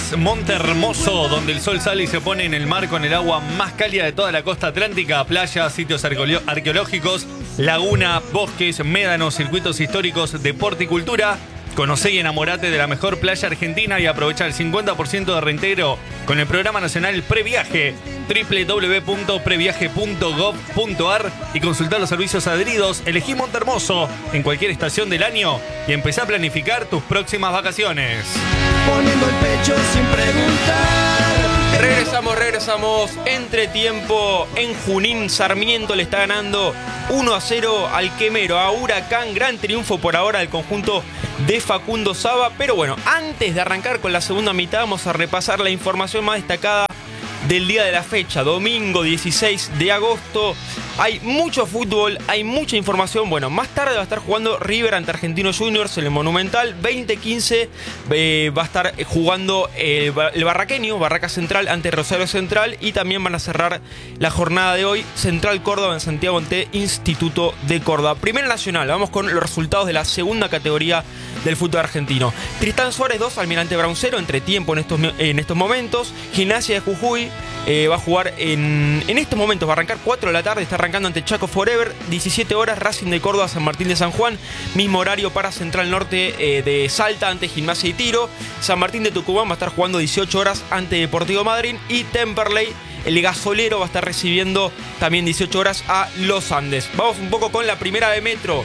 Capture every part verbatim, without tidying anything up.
es Monte Hermoso, donde el sol sale y se pone en el mar con el agua más cálida de toda la costa atlántica. Playas, sitios arqueológicos, laguna, bosques, médanos, circuitos históricos, deporte y cultura. Conocé y enamorate de la mejor playa argentina y aprovecha el cincuenta por ciento de reintegro con el programa nacional Previaje. doble u doble u doble u punto previaje punto gov punto ar y consultar los servicios adheridos. Elegí Monte Hermoso en cualquier estación del año y empezá a planificar tus próximas vacaciones. Poniendo el pecho sin preguntar. Regresamos, regresamos. Entretiempo en Junín. Sarmiento le está ganando uno a cero al Quemero, a Huracán. Gran triunfo por ahora del conjunto de Facundo Saba. Pero bueno, antes de arrancar con la segunda mitad, vamos a repasar la información más destacada del día de la fecha, domingo dieciséis de agosto. Hay mucho fútbol, hay mucha información. Bueno, más tarde va a estar jugando River ante Argentinos Juniors en el Monumental. veinte quince eh, va a estar jugando eh, el Barraqueño, Barraca Central ante Rosario Central. Y también van a cerrar la jornada de hoy Central Córdoba en Santiago ante Instituto de Córdoba. Primera Nacional, vamos con los resultados de la segunda categoría del fútbol argentino. Tristán Suárez dos, Almirante Brown cero, entretiempo en estos, en estos momentos. Gimnasia de Jujuy eh, va a jugar en, en estos momentos, va a arrancar cuatro de la tarde, está arrancando ante Chaco Forever. diecisiete horas, Racing de Córdoba, San Martín de San Juan. Mismo horario para Central Norte eh, de Salta ante Gimnasia y Tiro. San Martín de Tucumán va a estar jugando dieciocho horas ante Deportivo Madryn. Y Temperley, el gasolero, va a estar recibiendo también dieciocho horas a Los Andes. Vamos un poco con la primera de Metro.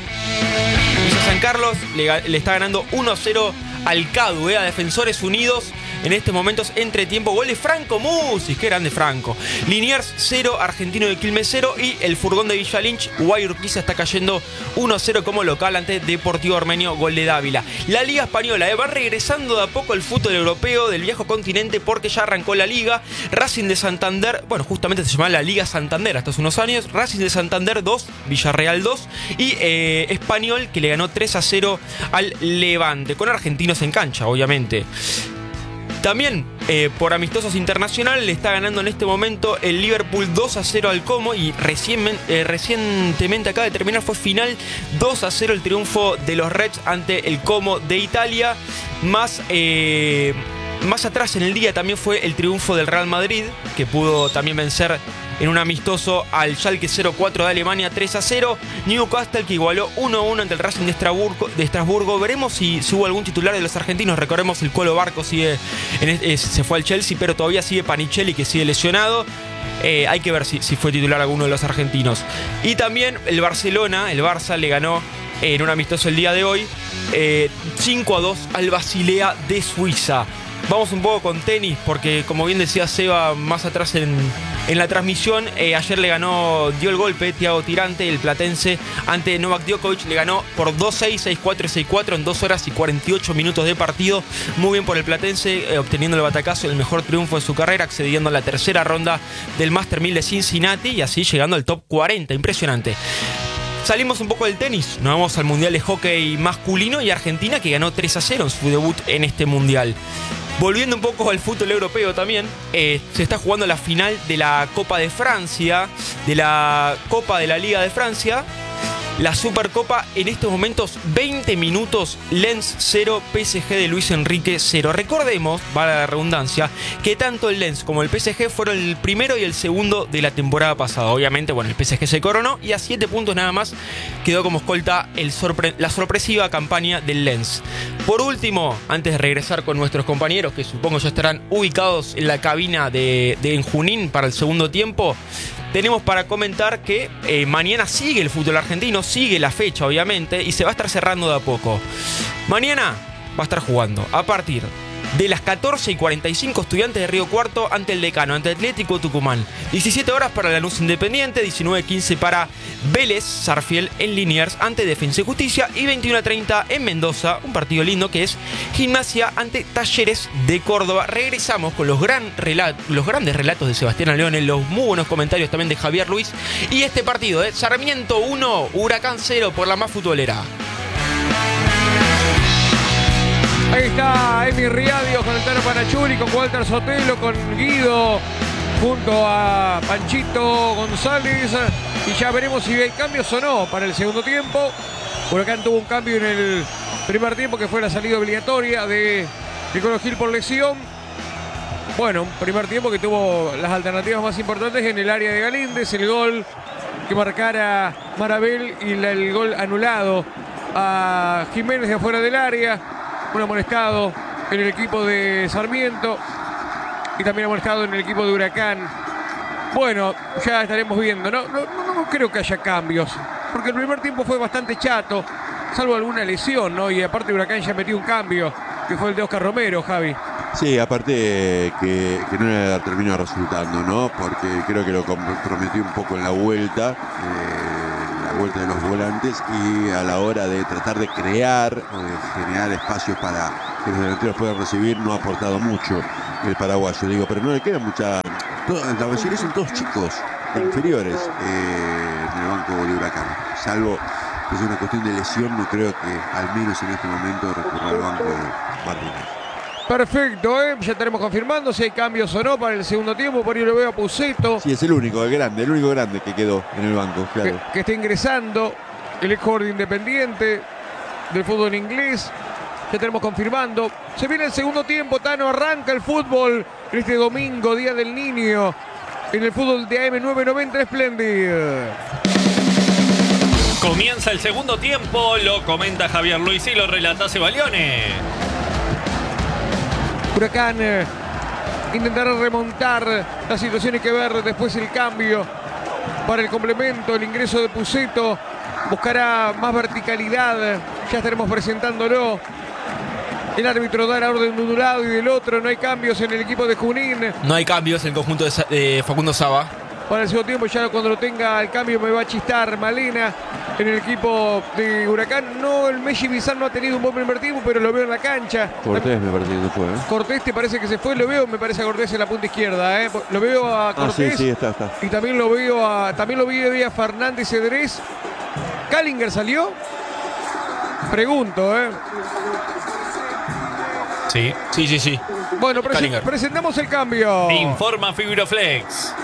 Villa San Carlos le, le está ganando uno a cero al Cadu, eh, a Defensores Unidos. En estos momentos, entre tiempo, gol de Franco Musis, qué grande Franco. Liniers cero, Argentino de Quilmes cero. Y el furgón de Villa Lynch, Guay Urquiza, está cayendo uno a cero como local ante Deportivo Armenio, gol de Dávila. La Liga Española, eh, va regresando de a poco el fútbol europeo del viejo continente porque ya arrancó la Liga. Racing de Santander, bueno, justamente se llamaba la Liga Santander hasta hace unos años. Racing de Santander dos, Villarreal dos. Y eh, Español, que le ganó tres a cero al Levante, con argentinos en cancha, obviamente. También eh, por amistosos internacionales le está ganando en este momento el Liverpool dos a cero al Como. Y recién, eh, recientemente acaba de terminar, fue final dos a cero el triunfo de los Reds ante el Como de Italia. Más, eh, más atrás en el día también fue el triunfo del Real Madrid, que pudo también vencer en un amistoso al Schalke cero cuatro de Alemania tres a cero. Newcastle, que igualó uno a uno ante el Racing de Estrasburgo. De Estrasburgo. Veremos si, si hubo algún titular de los argentinos. Recordemos, el Colo Barco sigue en, eh, se fue al Chelsea, pero todavía sigue Panichelli, que sigue lesionado. Eh, hay que ver si, si fue titular alguno de los argentinos. Y también el Barcelona, el Barça, le ganó en un amistoso el día de hoy eh, cinco a dos al Basilea de Suiza. Vamos un poco con tenis, porque como bien decía Seba más atrás en, en la transmisión, eh, ayer le ganó, dio el golpe Thiago Tirante, el platense, ante Novak Djokovic. Le ganó por dos seis, seis cuatro y seis cuatro en dos horas y cuarenta y ocho minutos de partido. Muy bien por el platense, eh, obteniendo el batacazo, el mejor triunfo de su carrera, accediendo a la tercera ronda del Master mil de Cincinnati y así llegando al top cuarenta. Impresionante. Salimos un poco del tenis, nos vamos al Mundial de Hockey masculino y Argentina, que ganó tres a cero en su debut en este Mundial. Volviendo un poco al fútbol europeo también, eh, se está jugando la final de la Copa de Francia, de la Copa de la Liga de Francia. La Supercopa, en estos momentos, veinte minutos, Lens cero, P S G de Luis Enrique cero. Recordemos, vale la redundancia, que tanto el Lens como el P S G fueron el primero y el segundo de la temporada pasada. Obviamente, bueno, el P S G se coronó y a siete puntos nada más quedó como escolta el sorpre- la sorpresiva campaña del Lens. Por último, antes de regresar con nuestros compañeros, que supongo ya estarán ubicados en la cabina de, de en Junín para el segundo tiempo, tenemos para comentar que eh, mañana sigue el fútbol argentino, sigue la fecha obviamente, y se va a estar cerrando de a poco. Mañana va a estar jugando a partir de las catorce y cuarenta y cinco Estudiantes de Río Cuarto ante el Decano, ante Atlético Tucumán. diecisiete horas para Lanús Independiente, diecinueve quince para Vélez Sarfield en Liniers ante Defensa y Justicia, y veintiuno a treinta en Mendoza, un partido lindo que es Gimnasia ante Talleres de Córdoba. Regresamos con los, gran relat- los grandes relatos de Sebastián León, los muy buenos comentarios también de Javier Luis, y este partido, ¿eh? Sarmiento uno, Huracán cero por la más futbolera. Ahí está Emi Riadio con el Tano Panachuli, con Walter Sotelo, con Guido, junto a Panchito González. Y ya veremos si hay cambios o no para el segundo tiempo. Huracán tuvo un cambio en el primer tiempo, que fue la salida obligatoria de Nicolás Gil por lesión. bueno, un primer tiempo que tuvo las alternativas más importantes en el área de Galíndez, el gol que marcara Marabel y la, el gol anulado a Jiménez de afuera del área, un amonestado en el equipo de Sarmiento y también amonestado en el equipo de Huracán. Bueno, ya estaremos viendo, no, no, no, no creo que haya cambios, porque el primer tiempo fue bastante chato, salvo alguna lesión, ¿no? Y aparte Huracán ya metió un cambio, que fue el de Oscar Romero, Javi. Sí, aparte que, que no le terminó resultando, ¿no? Porque creo que lo comprometió un poco en la vuelta, eh, la vuelta de los volantes, y a la hora de tratar de crear o de generar espacios para que los delanteros puedan recibir, no ha aportado mucho el paraguayo, digo, pero no le queda mucha... Todo, la mayoría son todos chicos, inferiores, eh, en el banco de Huracán, salvo que es una cuestión de lesión, no creo que al menos en este momento recurra al banco de Martínez. Perfecto, ¿eh? Ya estaremos confirmando si hay cambios o no para el segundo tiempo. Por ahí lo veo a Puceto. Sí, es el único, el grande, el único grande que quedó en el banco, claro. Que, que está ingresando el ex jugador de Independiente del fútbol inglés. Ya estaremos confirmando. Se viene el segundo tiempo, Tano, arranca el fútbol este domingo, Día del Niño, en el fútbol de A M novecientos noventa Splendid. Comienza el segundo tiempo, lo comenta Javier Luis y lo relata Cebalione. Huracán eh, intentará remontar la situación, hay que ver después el cambio para el complemento, el ingreso de Puceto, buscará más verticalidad, ya estaremos presentándolo. El árbitro da la orden de un lado y del otro, no hay cambios en el equipo de Junín. No hay cambios en el conjunto de Sa- eh, Facundo Saba. Para el segundo tiempo, ya cuando lo tenga el cambio me va a chistar Malena en el equipo de Huracán. No, el Messi Bizán no ha tenido un buen primer tiempo, pero lo veo en la cancha. Cortés me parece que se fue, ¿eh? Cortés te parece que se fue, lo veo, me parece a Cortés en la punta izquierda, ¿eh? Lo veo a Cortés. Ah, sí, sí, está, está. Y también lo veo a, también lo vi a Fernández Cedrés. ¿Callinger salió? Pregunto, ¿eh? Sí. Sí, sí, sí. Bueno, presen- Callinger. presentamos el cambio. Informa Fibiroflex.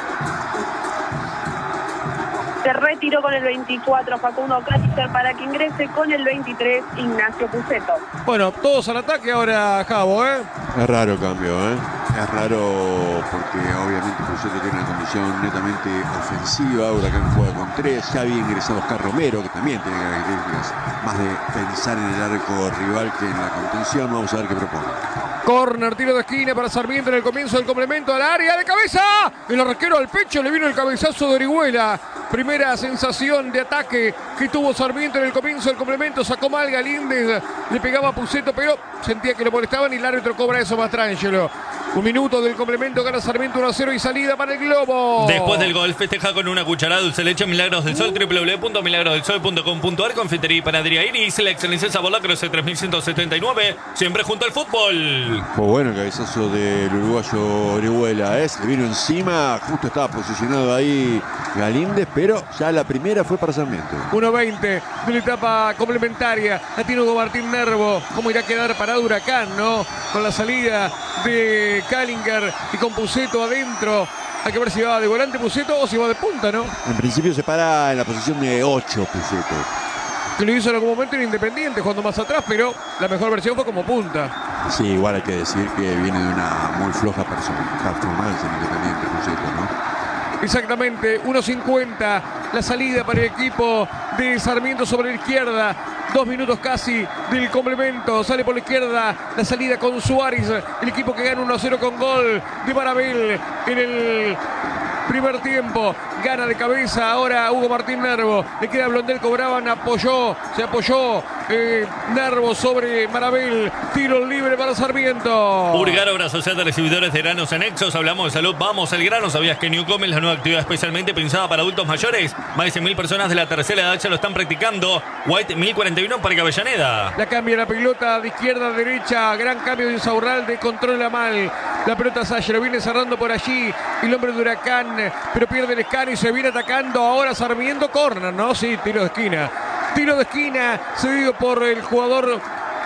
Se retiró con el veinticuatro Facundo Callister para que ingrese con el veintitrés Ignacio Puceto. Bueno, todos al ataque ahora, Javo, ¿eh? Es raro el cambio, ¿eh? Es raro porque obviamente Puceto tiene una condición netamente ofensiva. Huracán juega con tres. Ya había ingresado Oscar Romero, que también tiene características más de pensar en el arco rival que en la contención. Vamos a ver qué propone. Corner, tiro de esquina para Sarmiento en el comienzo del complemento al área de cabeza. El arquero al pecho, le vino el cabezazo de Orihuela. Primera sensación de ataque que tuvo Sarmiento en el comienzo del complemento. Sacó mal Galíndez, le pegaba a Puceto, pero sentía que lo molestaban y el árbitro cobra eso, Mastrangelo. Un minuto del complemento, gana Sarmiento uno a cero y salida para el Globo. Después del gol, festeja con una cucharada dulce leche Milagros del Sol, doble u doble u doble u punto milagros del sol punto com punto a r, confitería y panadería Iris, la excelencia sabor la Croce tres mil ciento setenta y nueve, siempre junto al fútbol. Fue bueno el cabezazo del uruguayo Orihuela, ¿eh? Se le vino encima, justo estaba posicionado ahí Galíndez, pero ya la primera fue para Sarmiento. uno veinte de la etapa complementaria. La tiene Hugo Martín Nervo. ¿Cómo irá a quedar parado Huracán, no? Con la salida de Callinger y con Puceto adentro. Hay que ver si va de volante Puceto o si va de punta, ¿no? En principio se para en la posición de ocho Puceto. Que lo hizo en algún momento en Independiente, jugando más atrás, pero la mejor versión fue como punta. Sí, igual hay que decir que viene de una muy floja persona, performance en Independiente Puceto, ¿no? Exactamente, uno cincuenta la salida para el equipo de Sarmiento sobre la izquierda. Dos minutos casi del complemento. Sale por la izquierda la salida con Suárez. El equipo que gana uno a cero con gol de Marabel en el primer tiempo. Gana de cabeza ahora Hugo Martín Nervo. Le queda Blondel, cobraban, apoyó, se apoyó eh, Nervo sobre Marabel. Tiro libre para Sarmiento. Urgar, obra social de recibidores de granos anexos. Hablamos de salud, vamos al grano. ¿Sabías que Newcom es la nueva actividad especialmente pensada para adultos mayores? Más de cien mil personas de la tercera edad ya lo están practicando. White mil cuarenta y uno Parque Avellaneda. La cambia la pelota de izquierda a derecha. Gran cambio de Insaurralde. Controla mal la pelota Salle. Lo viene cerrando por allí el hombre de Huracán, pero pierde el escano y se viene atacando ahora Sarmiento. Corner, ¿no? Sí, tiro de esquina. Tiro de esquina cedido por el jugador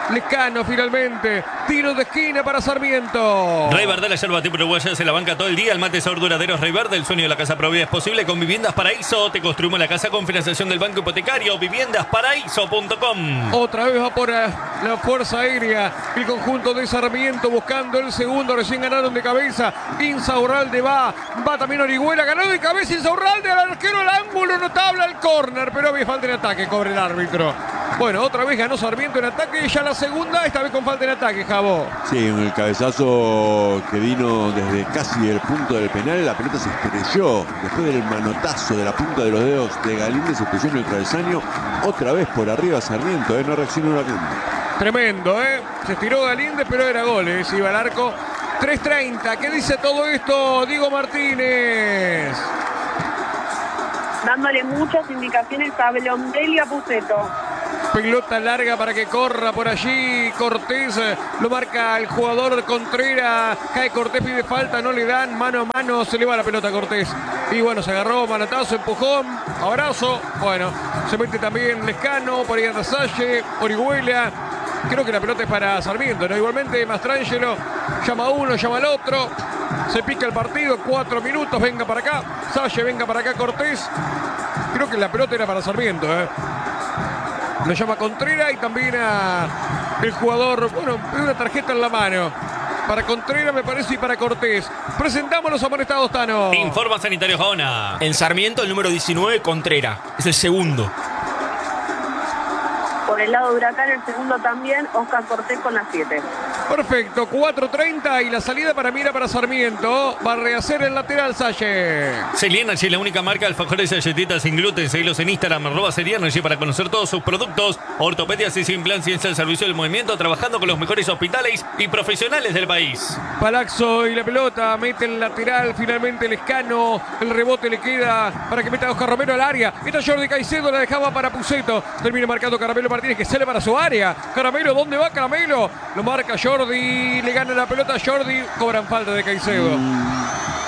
Lescano finalmente. Tiro de esquina para Sarmiento. Rey Verde, la yerba tipo uruguaya, se la banca todo el día. El mate sabor duradero Rey Verde. El sueño de la casa Provida es posible con Viviendas Paraíso. Te construimos la casa con financiación del Banco Hipotecario. viviendas paraíso punto com. Otra vez va por uh, la Fuerza Aérea. El conjunto de Sarmiento buscando el segundo. Recién ganaron de cabeza. Insaurralde va. Va también Orihuela. Ganó de cabeza Insaurralde. Al arquero al ángulo. Notable al córner. Pero había falta en ataque. Cobre el árbitro. Bueno, otra vez ganó Sarmiento en ataque. Ya la segunda. Esta vez con falta en ataque, Jabo. Sí, en el cabezazo que vino desde casi el punto del penal, la pelota se estrelló. Después del manotazo de la punta de los dedos de Galíndez, se estrelló en el travesaño. Otra vez por arriba Sarmiento, ¿eh? No reaccionó Huracán. Tremendo, ¿eh? Se estiró Galíndez, pero era gol, ¿eh? Se iba al arco. tres treinta. ¿Qué dice todo esto, Diego Martínez? Dándole muchas indicaciones a Blondelli y a Puceto. Pelota larga para que corra por allí Cortés, lo marca el jugador Contreras, cae Cortés, pide falta, no le dan, mano a mano, se le va la pelota a Cortés. Y bueno, se agarró, manotazo, empujón, abrazo, bueno, se mete también Lescano, por ahí anda Salle, Orihuela. Creo que la pelota es para Sarmiento, ¿no? Igualmente Mastrangelo llama a uno, llama al otro, se pica el partido, cuatro minutos, venga para acá, Salle, venga para acá Cortés. Creo que la pelota era para Sarmiento, ¿eh? Lo llama Contreras y también a el jugador, bueno, una tarjeta en la mano. Para Contreras me parece y para Cortés. Presentamos los amonestados, Tano. Informa Sanitario Jaona. En Sarmiento el número diecinueve, Contreras. Es el segundo. Por el lado de Huracán, el segundo también, Oscar Cortés con la siete. Perfecto, cuatro treinta y la salida para Mira para Sarmiento. Va a rehacer el lateral Salle. Celiernergy, la única marca de alfajores y galletitas sin gluten. Seguilos en Instagram, arroba Celiernergy para conocer todos sus productos. Ortopedias y sin plan, ciencia del servicio del movimiento, trabajando con los mejores hospitales y profesionales del país. Palazzo y la pelota, mete el lateral, finalmente Lescano. El rebote le queda para que meta a Oscar Romero al área. Esta Jordi Caicedo la dejaba para Puceto. Termina marcando Caramelo Martínez, que sale para su área. Caramelo, ¿dónde va Caramelo? Lo marca Jordi, le gana la pelota a Jordi, cobran falta de Caicedo. Mm,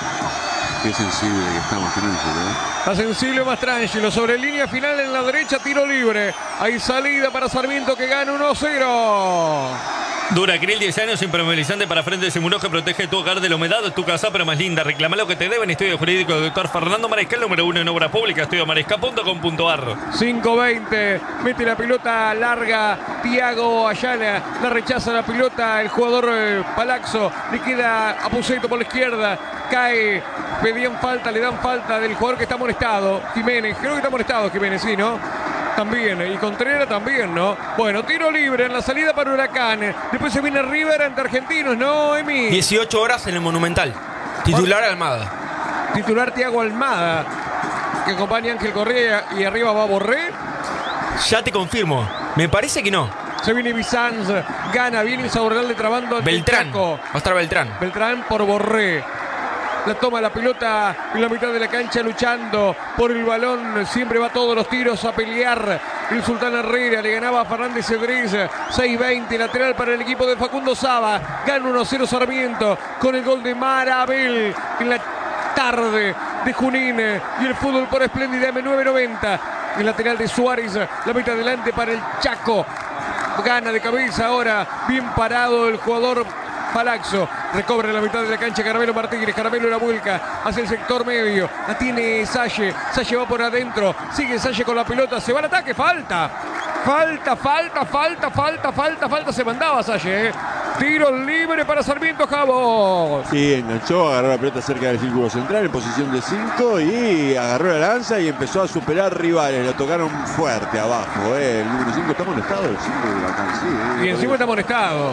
qué sensible que estamos con eso, ¿no? A Sencilio Mastrangelo sobre línea final en la derecha, tiro libre. Hay salida para Sarmiento que gana uno cero. Duracril, diez años, impermeabilizante para frentes y muros que protege tu hogar de la humedad, tu casa pero más linda. Reclama lo que te deben. Estudio jurídico del doctor Fernando Mariscal, número uno en obras públicas, estudio mariscal punto com punto ar. cinco veinte, mete la pelota larga Tiago Ayala, la rechaza la pelota el jugador eh, Palazzo, le queda a Puceto por la izquierda, cae, pedían falta, le dan falta del jugador que está molestado, Jiménez, creo que está molestado Jiménez, sí, ¿no? También, y Contreras también, ¿no? Bueno, tiro libre en la salida para Huracán. Después se viene River ante Argentinos, ¿no, Emi? dieciocho horas en el Monumental. Titular Almada. Titular Tiago Almada, que acompaña a Ángel Correa y arriba va Borré. Ya te confirmo. Me parece que no. Se viene Bizanz, gana, viene Insaurralde trabando ante Beltrán. Chaco. Va a estar Beltrán. Beltrán por Borré. La toma la pelota en la mitad de la cancha luchando por el balón. Siempre va todos los tiros a pelear. El Sultán Herrera le ganaba a Fernández Cedriz. seis veinte, lateral para el equipo de Facundo Saba. Gana uno cero Sarmiento con el gol de Marabel en la tarde de Junín. Y el fútbol por Espléndida M nueve noventa. El lateral de Suárez. La mete adelante para el Chaco. Gana de cabeza ahora. Bien parado el jugador Palazzo, recobra en la mitad de la cancha Caramelo Martínez, Caramelo la vuelca hacia el sector medio, la tiene Salle, Salle va por adentro, sigue Salle con la pelota, se va al ataque, falta, falta, falta, falta, falta, falta, falta, se mandaba Salle, ¿eh? Tiro libre para Sarmiento, Jabo. Sí, enganchó, agarró la pelota cerca del círculo central en posición de cinco y agarró la lanza y empezó a superar rivales, lo tocaron fuerte abajo, ¿eh? El número cinco está molestado, el cinco de Huracán, sí, ¿eh? Y encima está molestado.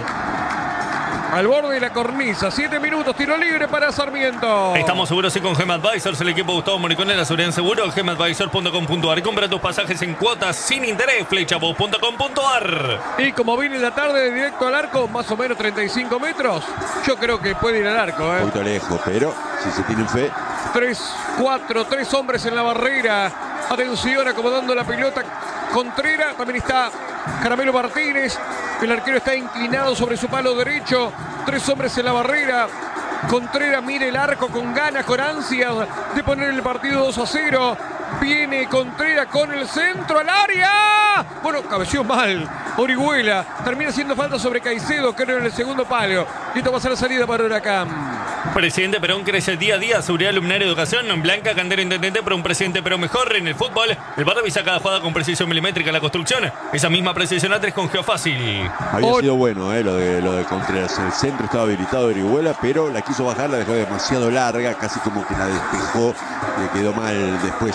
Al borde de la cornisa, siete minutos, tiro libre para Sarmiento. Estamos seguros y con Gem Advisors, el equipo Gustavo Moricone, la seguridad en seguro, gem advisor punto com punto ar. Compra tus pasajes en cuotas sin interés, flechabos punto com punto ar. Y como viene la tarde de directo al arco, más o menos treinta y cinco metros, yo creo que puede ir al arco, ¿eh? Un poquito lejos, pero si se tienen fe. tres, cuatro, tres hombres en la barrera. Atención, acomodando la pelota. Contreras, también está Caramelo Martínez. El arquero está inclinado sobre su palo derecho. Tres hombres en la barrera. Contreras mira el arco con ganas, con ansias de poner el partido dos a cero. Viene Contreras con el centro al área. Bueno, cabeció mal. Orihuela. Termina haciendo falta sobre Caicedo, creo, en el segundo palo. Y esto va a ser la salida para Huracán. Presidente Perón crece día a día, seguridad, luminaria, educación. En Blanca, Candela, intendente, pero un presidente Perón mejor en el fútbol. El bar avisa cada jugada con precisión milimétrica en la construcción. Esa misma precisión a tres con Geofácil. Había O- sido bueno eh, lo, de, lo de Contreras. El centro estaba habilitado de Orihuela, pero la quiso bajar, la dejó demasiado larga, casi como que la despejó. Le quedó mal después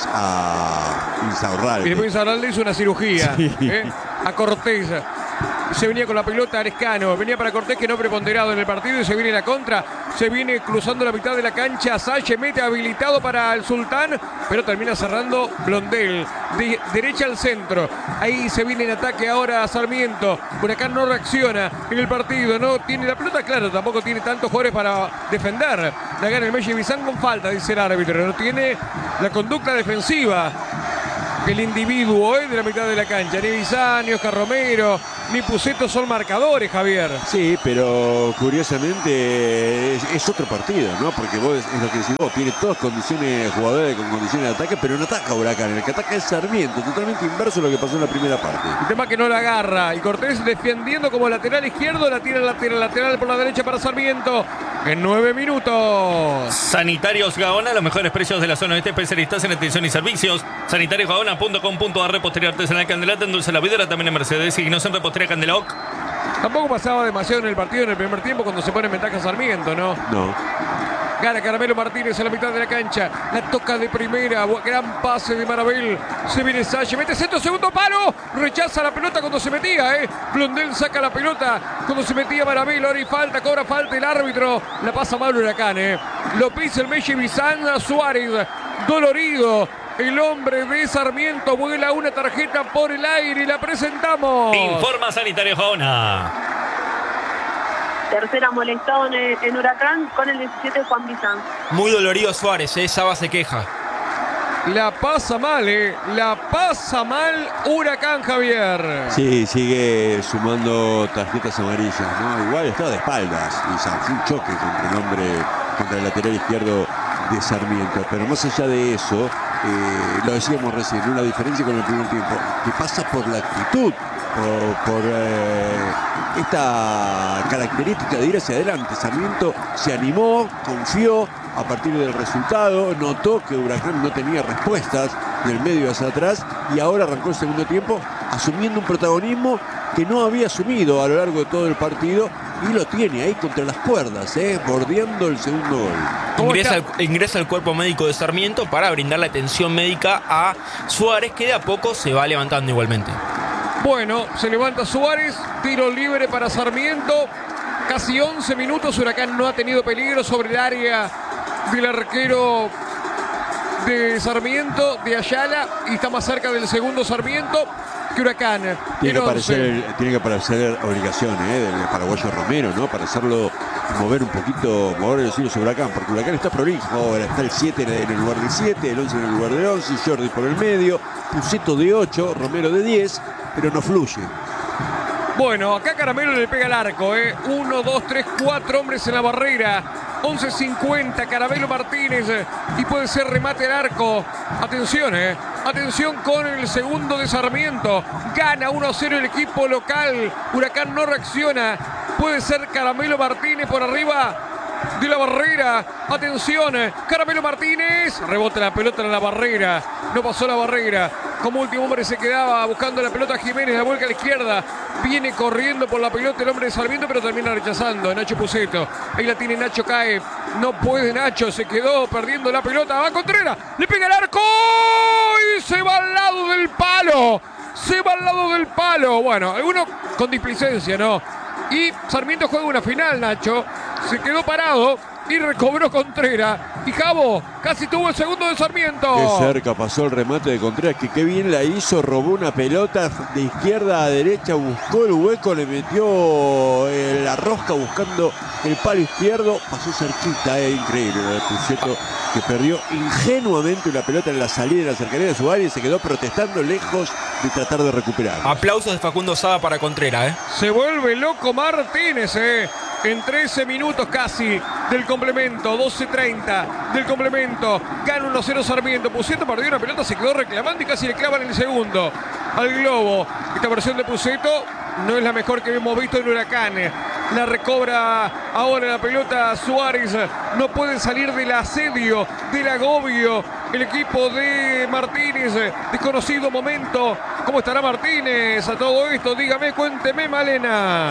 a Insaurralde. Y después Insaurralde hizo una cirugía. Sí. ¿eh? A Cortés. Se venía con la pelota Arescano. Venía para Cortés, que no preponderado en el partido. Y se viene la contra. Se viene cruzando la mitad de la cancha. Salle mete habilitado para el Sultán. Pero termina cerrando Blondel. De derecha al centro. Ahí se viene en ataque ahora Sarmiento. Huracán no reacciona en el partido. No tiene la pelota, claro. Tampoco tiene tantos jugadores para defender. La gana el Messi Bizán con falta, dice el árbitro. No tiene la conducta defensiva. El individuo eh, de la mitad de la cancha. Ni Bizán, ni Oscar Romero, ni Puceto son marcadores, Javier. Sí, pero curiosamente es, es otro partido, ¿no? Porque vos, es lo que decís vos, tiene todas condiciones, jugadores con condiciones de ataque, pero no ataca Huracán. El que ataca es Sarmiento, totalmente inverso a lo que pasó en la primera parte. El tema que no la agarra. Y Cortés defendiendo como lateral izquierdo. La tira lateral, lateral por la derecha para Sarmiento. En nueve minutos. Sanitarios Gaona, los mejores precios de la zona oeste, especialistas en atención y servicios. sanitarios gaona punto com punto a r, repostería artesanal Candelata, en Dulce la Vidra, también en Mercedes, y no en repostería Candelaoc. Tampoco pasaba demasiado en el partido en el primer tiempo cuando se pone en ventaja Sarmiento, ¿no? No. Gana Caramelo Martínez en la mitad de la cancha. La toca de primera. Gran pase de Marabel. Se viene Salle. Mete centro, segundo palo. Rechaza la pelota cuando se metía, ¿eh? Blondel saca la pelota cuando se metía Marabel. Ahora y falta, cobra falta el árbitro. La pasa mal Huracán, ¿eh? Lo pisa el Messi Bizán. Suárez. Dolorido. El hombre de Sarmiento vuela una tarjeta por el aire y la presentamos. Informa Sanitarios Gaona. Tercera molestón en, en Huracán con el diecisiete Juan Bizán. Muy dolorido Suárez, ¿eh? Saba se queja. La pasa mal, ¿eh? La pasa mal Huracán, Javier. Sí, sigue sumando tarjetas amarillas, ¿no? Igual está de espaldas y fue un choque contra el hombre, contra el lateral izquierdo de Sarmiento. Pero más allá de eso, eh, lo decíamos recién, una diferencia con el primer tiempo, que pasa por la actitud, por, por eh, esta característica de ir hacia adelante. Sarmiento se animó, confió a partir del resultado, notó que Huracán no tenía respuestas del medio hacia atrás y ahora arrancó el segundo tiempo asumiendo un protagonismo que no había asumido a lo largo de todo el partido y lo tiene ahí contra las cuerdas, ¿eh? Bordeando el segundo gol. Ingresa al, ingresa al cuerpo médico de Sarmiento para brindar la atención médica a Suárez, que de a poco se va levantando igualmente. Bueno, se levanta Suárez, tiro libre para Sarmiento. Casi once minutos, Huracán no ha tenido peligro sobre el área del arquero de Sarmiento, de Ayala, y está más cerca del segundo Sarmiento que Huracán. Tiene que, El aparecer, once. tiene que aparecer obligación ¿eh? del paraguayo Romero, ¿no? Para hacerlo mover un poquito, mover el hilos sobre Huracán, porque Huracán está prolijo ahora, está el siete en el lugar del siete, el once en el lugar del once, Jordi por el medio, Puceto de ocho, Romero de diez, pero no fluye. Bueno, acá Caramelo le pega el arco, ¿eh? Uno, dos, tres, cuatro hombres en la barrera. once cincuenta, Caramelo Martínez. eh, Y puede ser remate al arco. Atención, ¿eh? Atención con el segundo de Sarmiento. Gana uno a cero el equipo local. Huracán no reacciona. Puede ser Caramelo Martínez por arriba de la barrera. Atención, eh, Caramelo Martínez. Rebota la pelota en la barrera. No pasó la barrera. Como último hombre se quedaba buscando la pelota Jiménez. La vuelca a la izquierda. Viene corriendo por la pelota el hombre de Sarmiento, pero termina rechazando. Nacho Puceto. Ahí la tiene Nacho, cae. No puede Nacho. Se quedó perdiendo la pelota. Va Contreras. Le pega el arco. Y se va al lado del palo. Se va al lado del palo. Bueno, alguno con displicencia, ¿no? Y Sarmiento juega una final, Nacho. Se quedó parado y recobró Contreras. Y Jabo casi tuvo el segundo de Sarmiento. Qué cerca pasó el remate de Contreras, que qué bien la hizo, robó una pelota de izquierda a derecha, buscó el hueco, le metió eh, la rosca buscando el palo izquierdo, pasó cerquita, eh, increíble, el Puceto que perdió ingenuamente una pelota en la salida, en la cercanía de su área y se quedó protestando lejos de tratar de recuperar. Aplausos de Facundo Saba para Contreras, ¿eh? Se vuelve loco Martínez, eh. En trece minutos casi del complemento, doce treinta del complemento, gana uno cero Sarmiento. Puceto perdió una pelota, se quedó reclamando y casi le clavan el segundo al globo. Esta versión de Puceto no es la mejor que hemos visto en Huracán. La recobra ahora la pelota Suárez. No puede salir del asedio, del agobio. El equipo de Martínez. Desconocido momento. ¿Cómo estará Martínez a todo esto? Dígame, cuénteme, Malena.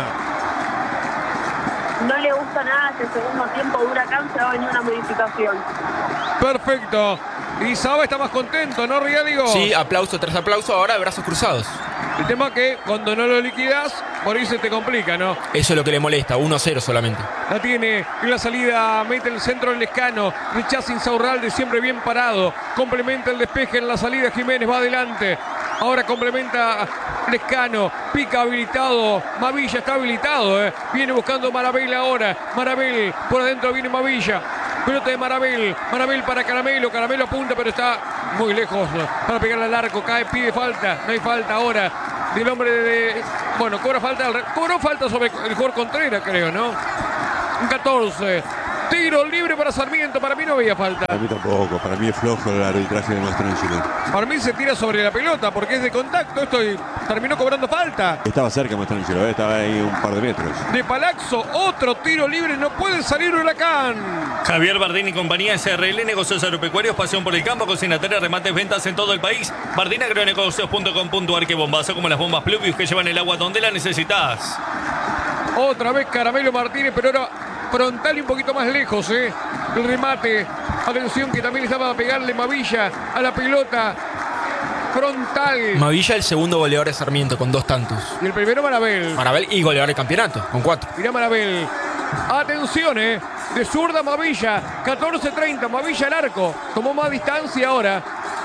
No le gusta nada este segundo tiempo de Huracán, se va a venir una modificación. Perfecto. Y Saba está más contento, ¿no, Riadigo? Sí, aplauso tras aplauso, ahora de brazos cruzados. El tema que cuando no lo liquidas, por ahí se te complica, ¿no? Eso es lo que le molesta, uno a cero solamente. La tiene en la salida, mete el centro el Lescano, rechaza Insaurralde, siempre bien parado. Complementa el despeje en la salida, Jiménez va adelante. Ahora complementa Lescano, pica habilitado, Mavilla está habilitado, ¿eh? Viene buscando Marabel ahora, Marabel, por adentro viene Mavilla. Pelota de Marabel, Marabel para Caramelo, Caramelo apunta pero está muy lejos para pegarle al arco, cae, pide falta, no hay falta ahora del hombre de... Bueno, cobra falta, cobró falta sobre el jugador Contreras, creo, ¿no? Un catorce. Tiro libre para Sarmiento, para mí no había falta. Para mí tampoco, para mí es flojo el arbitraje de Mastrangelo. Para mí se tira sobre la pelota porque es de contacto, esto y terminó cobrando falta. Estaba cerca Mastrangelo, ¿eh? Estaba ahí un par de metros. De Palazzo, otro tiro libre, no puede salir Huracán. Javier Bardín y compañía S R L, negocios agropecuarios, pasión por el campo, cocinatera, remates, ventas en todo el país. Bardín agronegocios punto com punto ar, que bombazo como las bombas Pluvius que llevan el agua donde la necesitas. Otra vez Caramelo Martínez, pero ahora frontal y un poquito más lejos, ¿eh? El remate. Atención que también estaba a pegarle Mavilla a la pelota. Frontal. Mavilla el segundo goleador de Sarmiento con dos tantos. Y el primero Marabel. Marabel y goleador de campeonato con cuatro. Mirá Marabel. Atención, ¿eh? De zurda Mavilla. catorce treinta. Mavilla al arco. Tomó más distancia ahora.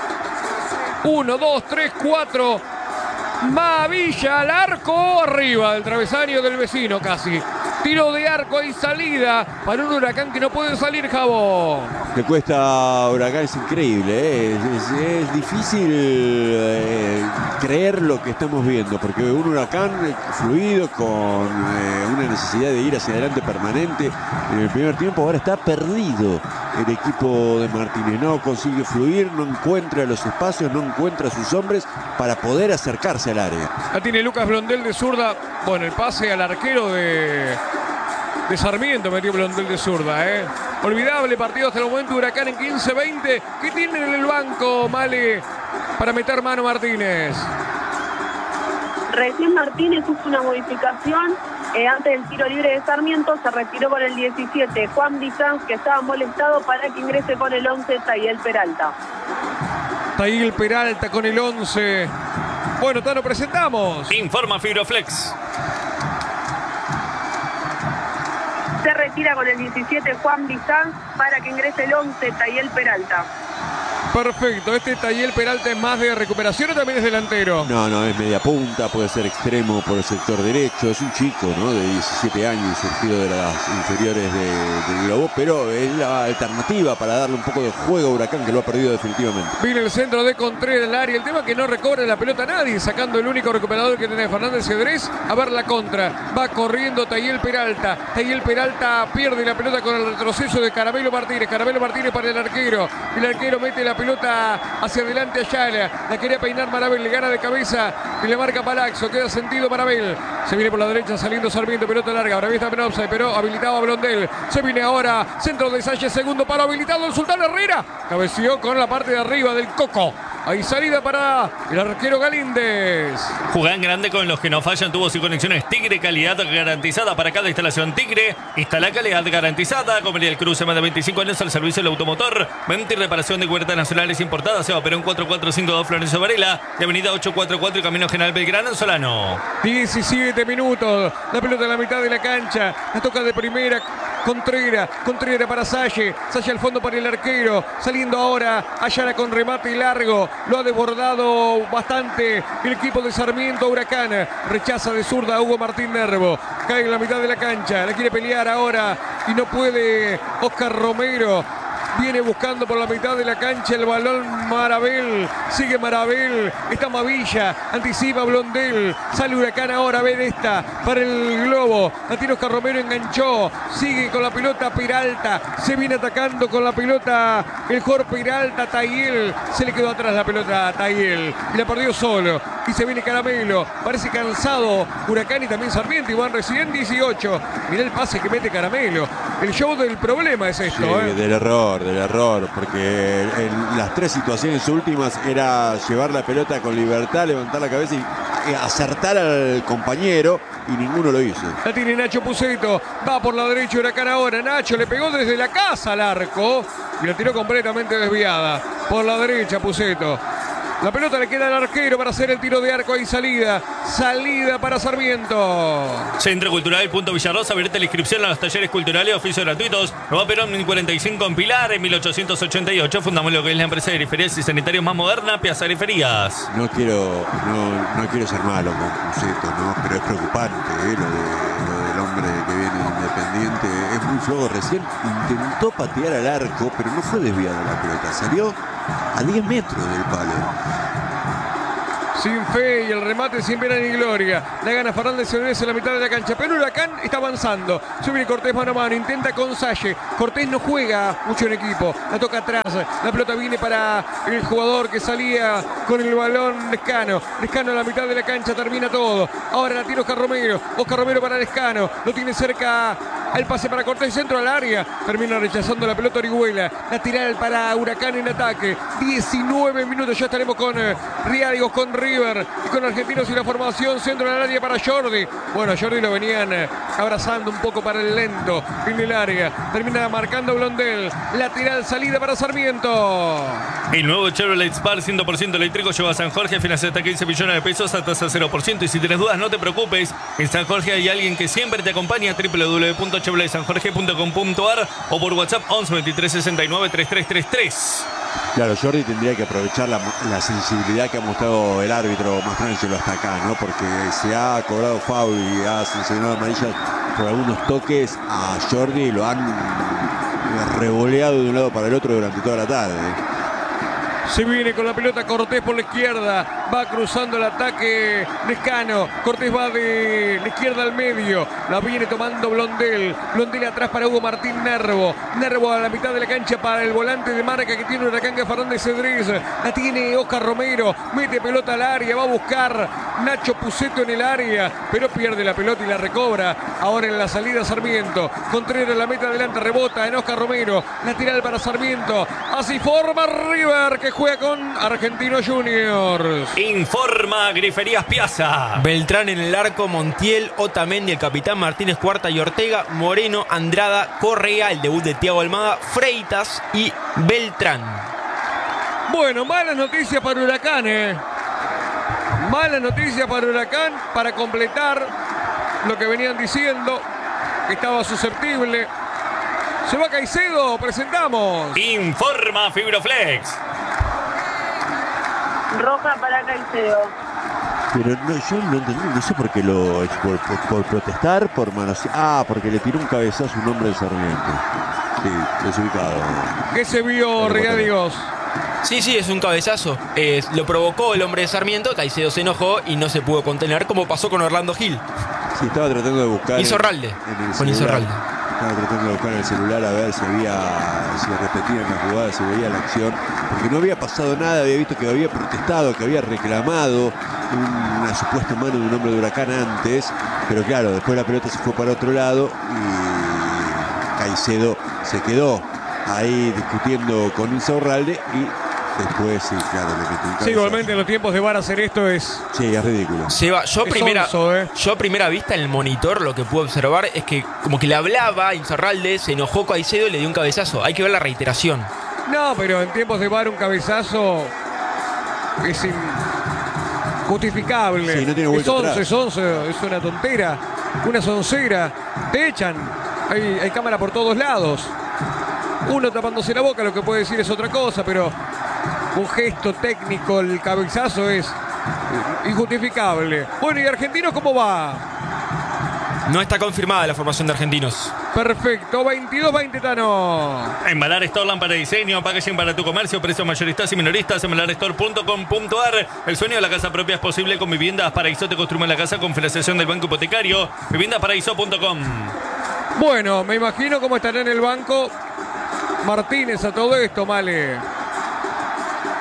uno, dos, tres, cuatro. Mavilla al arco. Arriba del travesaño del vecino casi. Tiro de arco y salida para un Huracán que no puede salir, Jabo. Le cuesta a Huracán, es increíble, ¿eh? es, es, es difícil eh, creer lo que estamos viendo, porque un Huracán fluido con eh, una necesidad de ir hacia adelante permanente en el primer tiempo, ahora está perdido el equipo de Martínez, no consigue fluir, no encuentra los espacios, no encuentra sus hombres para poder acercarse al área. La tiene Lucas Blondel de zurda, bueno, el pase al arquero de... de Sarmiento metió Blondel de zurda, ¿eh? Olvidable partido hasta el momento. Huracán en quince veinte. ¿Qué tiene en el banco, Male, para meter mano Martínez? Recién Martínez hizo una modificación. Eh, antes del tiro libre de Sarmiento se retiró con el diecisiete Juan Bizanz, que estaba molestado, para que ingrese con el once Tayel Peralta. Tayel Peralta con el once. Bueno, te lo presentamos. Informa Fibroflex. Se retira con el diecisiete Juan Bizanz para que ingrese el once Tayel Peralta. Perfecto, este Tayel Peralta es más de recuperación o también es delantero. No, no, es media punta, puede ser extremo por el sector derecho, es un chico, ¿no? De diecisiete años, surgido de las inferiores de, del Globo, pero es la alternativa para darle un poco de juego a Huracán, que lo ha perdido definitivamente. Viene el centro de Contreras al área, el tema es que no recobra la pelota nadie, sacando el único recuperador que tiene Fernández Cedrés. A ver la contra, va corriendo Tayel Peralta, Tayel Peralta pierde la pelota con el retroceso de Caramelo Martínez, Caramelo Martínez para el arquero, el arquero mete la pelota hacia adelante a Ayala, la quería peinar Marabel, le gana de cabeza y le marca Palazzo, queda sentido Marabel, se viene por la derecha saliendo Sarmiento, pelota larga, ahora está Menopsa, pero habilitado a Blondel, se viene ahora, centro de Salles, segundo palo habilitado el Sultán Herrera, cabeció con la parte de arriba del Coco. Hay salida para el arquero Galíndez. Juegan grande con los que no fallan, tubos y conexiones Tigre, calidad garantizada para cada instalación Tigre. Instala calidad garantizada. Comería el Cruce, más de veinticinco años al servicio del automotor. Venta y reparación de cubiertas nacionales importadas. Seba Perón cuatro cuatro cinco dos Florencio Varela. De avenida ochocientos cuarenta y cuatro y Camino General Belgrano en Solano. diecisiete minutos. La pelota en la mitad de la cancha. La toca de primera Contreras. Contreras para Salle. Salle al fondo para el arquero. Saliendo ahora Ayala con remate largo. Lo ha desbordado bastante el equipo de Sarmiento. Huracán rechaza de zurda a Hugo Martín Nervo. Cae en la mitad de la cancha. La quiere pelear ahora y no puede Oscar Romero. Viene buscando por la mitad de la cancha el balón Marabel. Sigue Marabel. Está Mavilla. Anticipa Blondel. Sale Huracán ahora. Ven esta para el Globo. La tiene Oscar Romero. Enganchó. Sigue con la pelota Peralta. Se viene atacando con la pelota el jugador Peralta. Tayel. Se le quedó atrás la pelota a Tayel. Y la perdió solo. y se viene Caramelo. Parece cansado Huracán y también Sarmiento y van recién dieciocho. Mirá el pase que mete Caramelo. El show del problema es esto. Sí, ¿eh? del error, del error, porque en las tres situaciones últimas era llevar la pelota con libertad, levantar la cabeza y acertar al compañero, y ninguno lo hizo. La tiene Nacho Puceto, va por la derecha Huracán ahora. Nacho le pegó desde la casa al arco y la tiró completamente desviada. Por la derecha Puceto. La pelota le queda al arquero para hacer el tiro de arco y salida. Salida para Sarmiento. Centro Cultural Punto Villarrosa, abierta la inscripción a los talleres culturales, oficios gratuitos. Nueva Perón mil cuarenta y cinco en Pilar, en mil ochocientos ochenta y ocho. Fundamos lo que es la empresa de periferias y sanitarios más moderna, Piazza Periferias. No quiero, no, no quiero ser malo con Puceto, ¿no? Pero es preocupante, ¿eh? lo, de, lo del hombre que viene Independiente. Es muy flojo. Recién intentó patear al arco, pero no fue desviada la pelota. Salió a diez metros del palo. Sin fe y el remate sin pena ni gloria. La gana Fernández Cedrés en la mitad de la cancha. Pero Huracán está avanzando. Sube Cortés mano a mano. Intenta con Salle. Cortés no juega mucho en equipo. La toca atrás. La pelota viene para el jugador que salía con el balón. Lescano. Lescano a la mitad de la cancha. Termina todo. Ahora la tira Oscar Romero. Oscar Romero para Lescano. Lo tiene cerca. El pase para Cortés. Centro al área. Termina rechazando la pelota Orihuela. La tirada para Huracán en ataque. diecinueve minutos. Ya estaremos con eh, Riadigos, con River y con Argentinos y la formación. Centro al área para Jordi. Bueno, Jordi lo venían eh, abrazando un poco para el lento en el área. Termina marcando Blondel. La tirada salida para Sarmiento. El nuevo Chevrolet Spark cien por ciento eléctrico lleva a San Jorge, financia hasta quince millones de pesos a tasa cero por ciento. Y si tienes dudas, no te preocupes. En San Jorge hay alguien que siempre te acompaña. doble u doble u doble u punto chevrolet san jorge punto com punto a r o por WhatsApp once veintitrés sesenta y nueve treinta y tres treinta y tres. Claro, Jordi tendría que aprovechar la, la sensibilidad que ha mostrado el árbitro Mastrangelo hasta acá, ¿no? Porque se ha cobrado foul y ha sancionado amarillas por algunos toques a Jordi y lo han revoleado de un lado para el otro durante toda la tarde. Se viene con la pelota Cortés por la izquierda. Va cruzando el ataque Lescano. Cortés va de la izquierda al medio. La viene tomando Blondel. Blondel atrás para Hugo Martín Nervo. Nervo a la mitad de la cancha para el volante de marca que tiene Huracán, que Fernández Cedrés. La tiene Oscar Romero. Mete pelota al área. Va a buscar Nacho Puceto en el área. Pero pierde la pelota y la recobra. Ahora en la salida Sarmiento. Contreras la meta adelante. Rebota en Oscar Romero. Lateral para Sarmiento. Así forma River, que juega con Argentinos Juniors. Informa Griferías Piazza. Beltrán en el arco, Montiel, Otamendi, el capitán Martínez Cuarta y Ortega, Moreno, Andrada, Correa, el debut de Thiago Almada, Freitas y Beltrán. Bueno, malas noticias para Huracán, eh. Malas noticias para Huracán, para completar lo que venían diciendo, que estaba susceptible. Se va Caicedo, presentamos. Informa Fibroflex. Roja para Caicedo. Pero no, yo no entendí, no sé por qué lo... Por, por, por protestar, por manos... Ah, porque le tiró un cabezazo a un hombre de Sarmiento. Sí, desubicado. ¿Qué se vio, Riadigos? Sí, sí, es un cabezazo. Eh, lo provocó el hombre de Sarmiento, Caicedo se enojó y no se pudo contener, como pasó con Orlando Gil. Sí, estaba tratando de buscar... Insorralde, en el con Insorralde. Estaba tratando de buscar en el celular a ver si había, si repetían la jugada, si veía la acción, porque no había pasado nada, había visto que había protestado, que había reclamado una supuesta mano de un hombre de Huracán antes, pero claro, después la pelota se fue para otro lado y Caicedo se quedó ahí discutiendo con Insaurralde y después sí, claro, le metió un cabezazo. Sí, igualmente en los tiempos de V A R hacer esto es... Sí, es ridículo. Seba, yo, Es primera, sonso, eh. yo a primera vista en el monitor lo que pude observar es que como que le hablaba Insaurralde, se enojó Caicedo y le dio un cabezazo. Hay que ver la reiteración. No, pero en tiempos de V A R un cabezazo es injustificable. Sí, no tiene es vuelta once, atrás. es once, es una tontera, una soncera. Te echan, hay, hay cámara por todos lados. Uno tapándose la boca, lo que puede decir es otra cosa, pero un gesto técnico, el cabezazo es injustificable. Bueno, ¿y Argentinos cómo va? No está confirmada la formación de Argentinos. Perfecto, veintidós veinte Tano. Embalar Store, lámpara de diseño, packaging para tu comercio, precios mayoristas y minoristas, embalar store punto com punto a r. El sueño de la casa propia es posible con Viviendas Paraíso. Te construimos la casa con financiación del Banco Hipotecario. viviendas paraíso punto com. Bueno, me imagino cómo estará en el banco Martínez a todo esto, Male.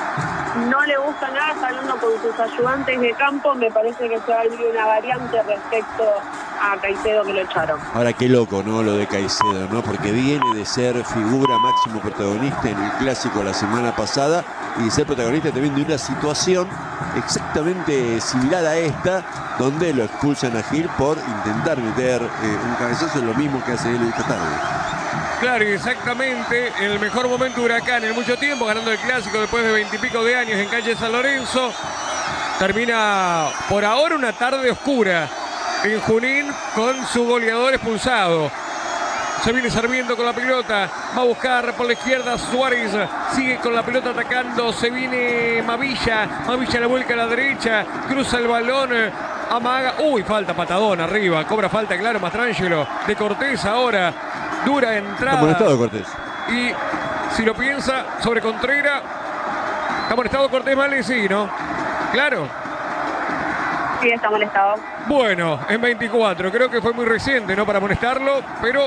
no le gusta nada, está hablando con sus ayudantes de campo, me parece que se va a abrir una variante respecto a Caicedo que lo echaron. Ahora qué loco, ¿no? Lo de Caicedo, ¿no? Porque viene de ser figura máximo protagonista en el Clásico la semana pasada y de ser protagonista también de una situación exactamente similar a esta, donde lo expulsan a Gil por intentar meter eh, un cabezazo, lo mismo que hace él esta tarde. Claro, exactamente, en el mejor momento de Huracán en mucho tiempo, ganando el Clásico después de veintipico de años en calle San Lorenzo. Termina por ahora una tarde oscura en Junín con su goleador expulsado. Se viene Sarmiento con la pelota, va a buscar por la izquierda Suárez, sigue con la pelota atacando, se viene Mavilla, Mavilla la vuelca a la derecha, cruza el balón, amaga, uy, falta patadón arriba, cobra falta, claro, Mastrangelo, de Cortés ahora, dura entrada. Está molestado Cortés. Y si lo piensa sobre Contreras, está molestado Cortés Male, sí, ¿no? Claro. Sí, está molestado. Bueno, en veinticuatro, creo que fue muy reciente, ¿no? Para molestarlo, pero...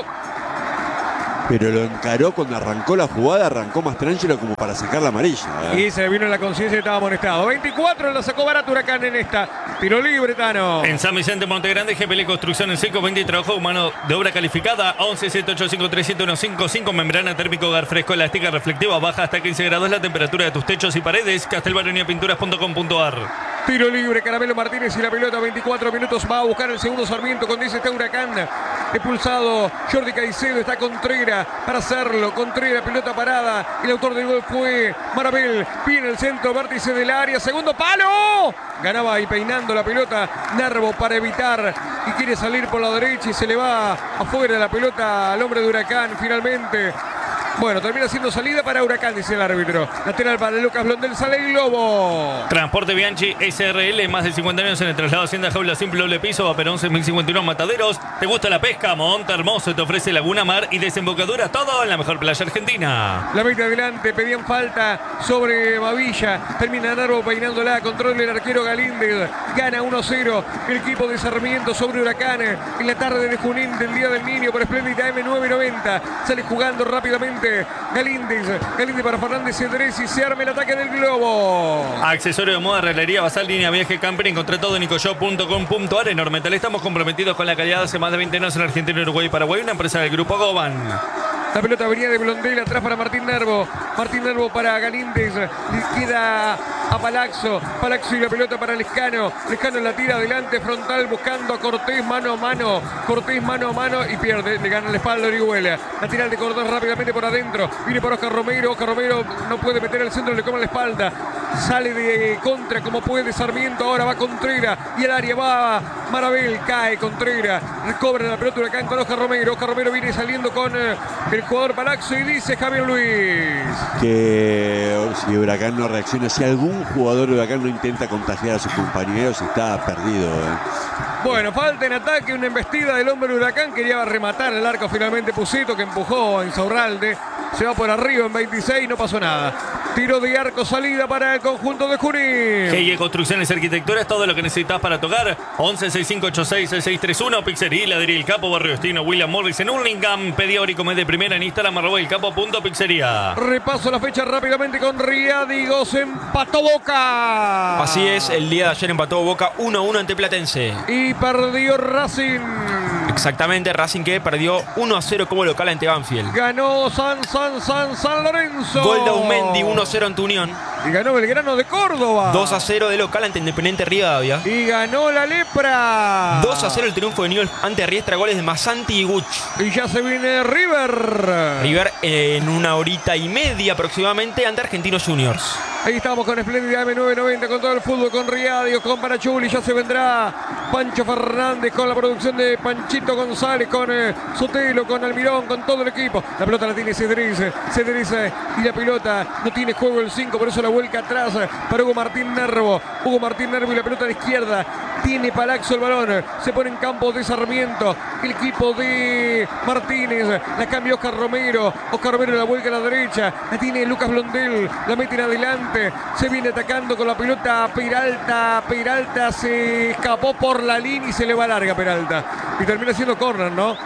Pero lo encaró cuando arrancó la jugada, arrancó Mastrangelo como para sacar la amarilla, ¿eh? Y se le vino en la conciencia y estaba amonestado. veinticuatro, la sacó barato Huracán en esta. Tiro libre, Tano. En San Vicente, Montegrande, G P L Construcción en seco, veinte y trabajo humano de obra calificada. once siete ocho cinco tres siete uno cinco cinco. Membrana térmico, hogar fresco, elástica, reflectiva, baja hasta quince grados la temperatura de tus techos y paredes. castelbaronia pinturas punto com punto ar. Tiro libre, Caramelo Martínez y la pelota, veinticuatro minutos. Va a buscar el segundo Sarmiento con dice está Huracán. Expulsado Jordi Caicedo, está Contreras para hacerlo. Contreras, pelota parada. El autor del gol fue Marabel. Viene el centro, vértice del área. Segundo palo. Ganaba ahí peinando la pelota Nervo para evitar y quiere salir por la derecha y se le va afuera la pelota al hombre de Huracán finalmente. Bueno, termina siendo salida para Huracán, dice el árbitro. Lateral para Lucas Blondel, sale el globo. Transporte Bianchi S R L, más de cincuenta años en el traslado Hacienda Jaula Simple Doble Piso, a Perón seis mil cincuenta y uno Mataderos. ¿Te gusta la pesca? Monte Hermoso te ofrece Laguna Mar y desembocadura, todo en la mejor playa argentina. La mete adelante, pedían falta sobre Mavilla. Termina Nervo peinándola, control del arquero Galíndez. Gana uno cero el equipo de Sarmiento sobre Huracán en la tarde de Junín del Día del Niño por Espléndida M nueve noventa. Sale jugando rápidamente Galíndez, Galíndez para Fernández Cedrés y se arma el ataque del globo. Accesorio de moda, reglería, basal, línea, viaje, camper, encontré todo en nicoshop punto com punto ar. En Ormetal estamos comprometidos con la calidad hace más de veinte años en Argentina, Uruguay y Paraguay, una empresa del grupo Goban. La pelota venía de Blondel, atrás para Martín Nervo. Martín Nervo para Galíndez. Le queda a Palazzo. Palazzo y la pelota para Lescano. Lescano la tira adelante, frontal, buscando a Cortés mano a mano. Cortés mano a mano y pierde. Le gana la espalda a Orihuela. La tira de Cortés rápidamente por adentro. Viene por Oscar Romero. Oscar Romero no puede meter el centro, le come la espalda. Sale de contra como puede Sarmiento. Ahora va Contreras. Y al área va Marabel. Cae Contreras. Recobra la pelota Huracán con Oscar Romero. Oscar Romero viene saliendo con eh, el jugador Palazzo y dice Javier Luis que si Huracán no reacciona, si algún jugador de Huracán no intenta contagiar a sus compañeros, está perdido, ¿eh? Bueno, falta en ataque, una embestida del hombre de Huracán, quería rematar el arco finalmente Pusito, que empujó a Insaurralde, se va por arriba en veintiséis, no pasó nada. Tiro de arco, salida para el conjunto de Junín. G I E Construcciones y Arquitecturas, todo lo que necesitas para tocar. once sesenta y cinco ochenta y seis sesenta y seis treinta y uno. Pizzería, Heladería El Capo, Barrio Destino, William Morris en Hurlingham. Pedí ahora y comé de primera en Instagram, arroba el capo punto pizzería. Repaso la fecha rápidamente con Riadigos, empató Boca. Así es, el día de ayer empató Boca uno a uno ante Platense. Y perdió Racing. Exactamente, Racing que perdió uno a cero como local ante Banfield. Ganó San San San San Lorenzo. Gol de Aumendi, uno a cero ante Unión. Y ganó Belgrano de Córdoba. dos a cero de local ante Independiente Rivadavia. Y ganó la Lepra. dos a cero el triunfo de Newell's ante Riestra, goles de Masanti y Guch. Y ya se viene River. River en una horita y media aproximadamente ante Argentinos Juniors. Ahí estamos con Espléndida M nueve noventa, con todo el fútbol, con Riadio, con Parachuli. Ya se vendrá Pancho Fernández con la producción de Panchito González, con eh, Sotelo, con Almirón, con todo el equipo. La pelota la tiene Cedriz. Cedriz eh, y la pelota no tiene juego el cinco, por eso la vuelca atrás eh, para Hugo Martín Nervo. Hugo Martín Nervo y la pelota a la izquierda. Tiene Palazzo el balón. Se pone en campo de Sarmiento. El equipo de Martínez. La cambia Oscar Romero. Oscar Romero la vuelca a la derecha. La tiene Lucas Blondel. La mete en adelante. Se viene atacando con la pelota Peralta. Peralta se escapó por la línea y se le va larga Peralta. Y termina siendo córner, ¿no?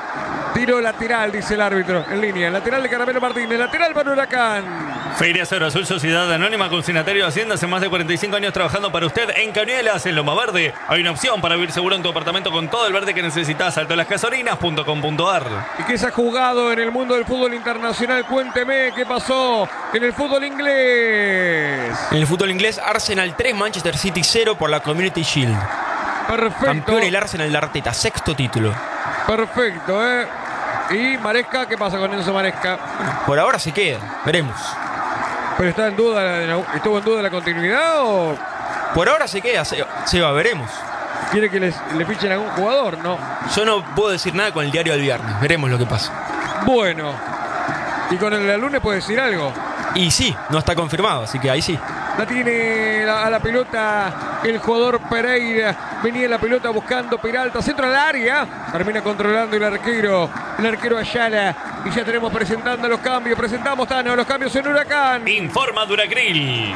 Tiro lateral, dice el árbitro, en línea. Lateral de Caramelo Martínez, lateral para Huracán. Feria Cero Azul, Sociedad Anónima, consignatario de Hacienda, hace más de cuarenta y cinco años trabajando para usted. En Cañuelas, en Loma Verde, hay una opción para vivir seguro en tu apartamento con todo el verde que necesitas. Alto las Casorinas punto com punto ar. ¿Y qué se ha jugado en el mundo del fútbol internacional? Cuénteme qué pasó en el fútbol inglés. En el fútbol inglés, Arsenal tres, Manchester City cero por la Community Shield. Perfecto. Campeón el Arsenal de Arteta, sexto título. Perfecto, ¿eh? Y Maresca, ¿qué pasa con Enzo Maresca? Por ahora se queda, veremos. ¿Pero está en duda, estuvo en duda la continuidad o Por ahora se queda, se, se va, veremos. quiere que les, le fichen a algún jugador? No. Yo no puedo decir nada con el diario del viernes, veremos lo que pasa. Bueno. ¿Y con el del lunes puede decir algo? Y sí, no está confirmado, así que ahí sí. La tiene la, a la pelota el jugador Pereira. Venía la pelota buscando Peralta. Centro al área. Termina controlando el arquero. El arquero Ayala. Y ya tenemos presentando los cambios. Presentamos, Tano, los cambios en Huracán. Informa Duracril.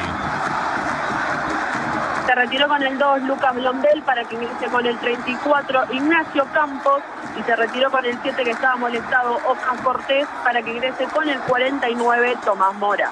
Se retiró con el dos Lucas Blondel para que ingrese con el treinta y cuatro Ignacio Campos. Y se retiró con el siete que estaba molestado Oscar Cortés para que ingrese con el cuarenta y nueve Tomás Mora.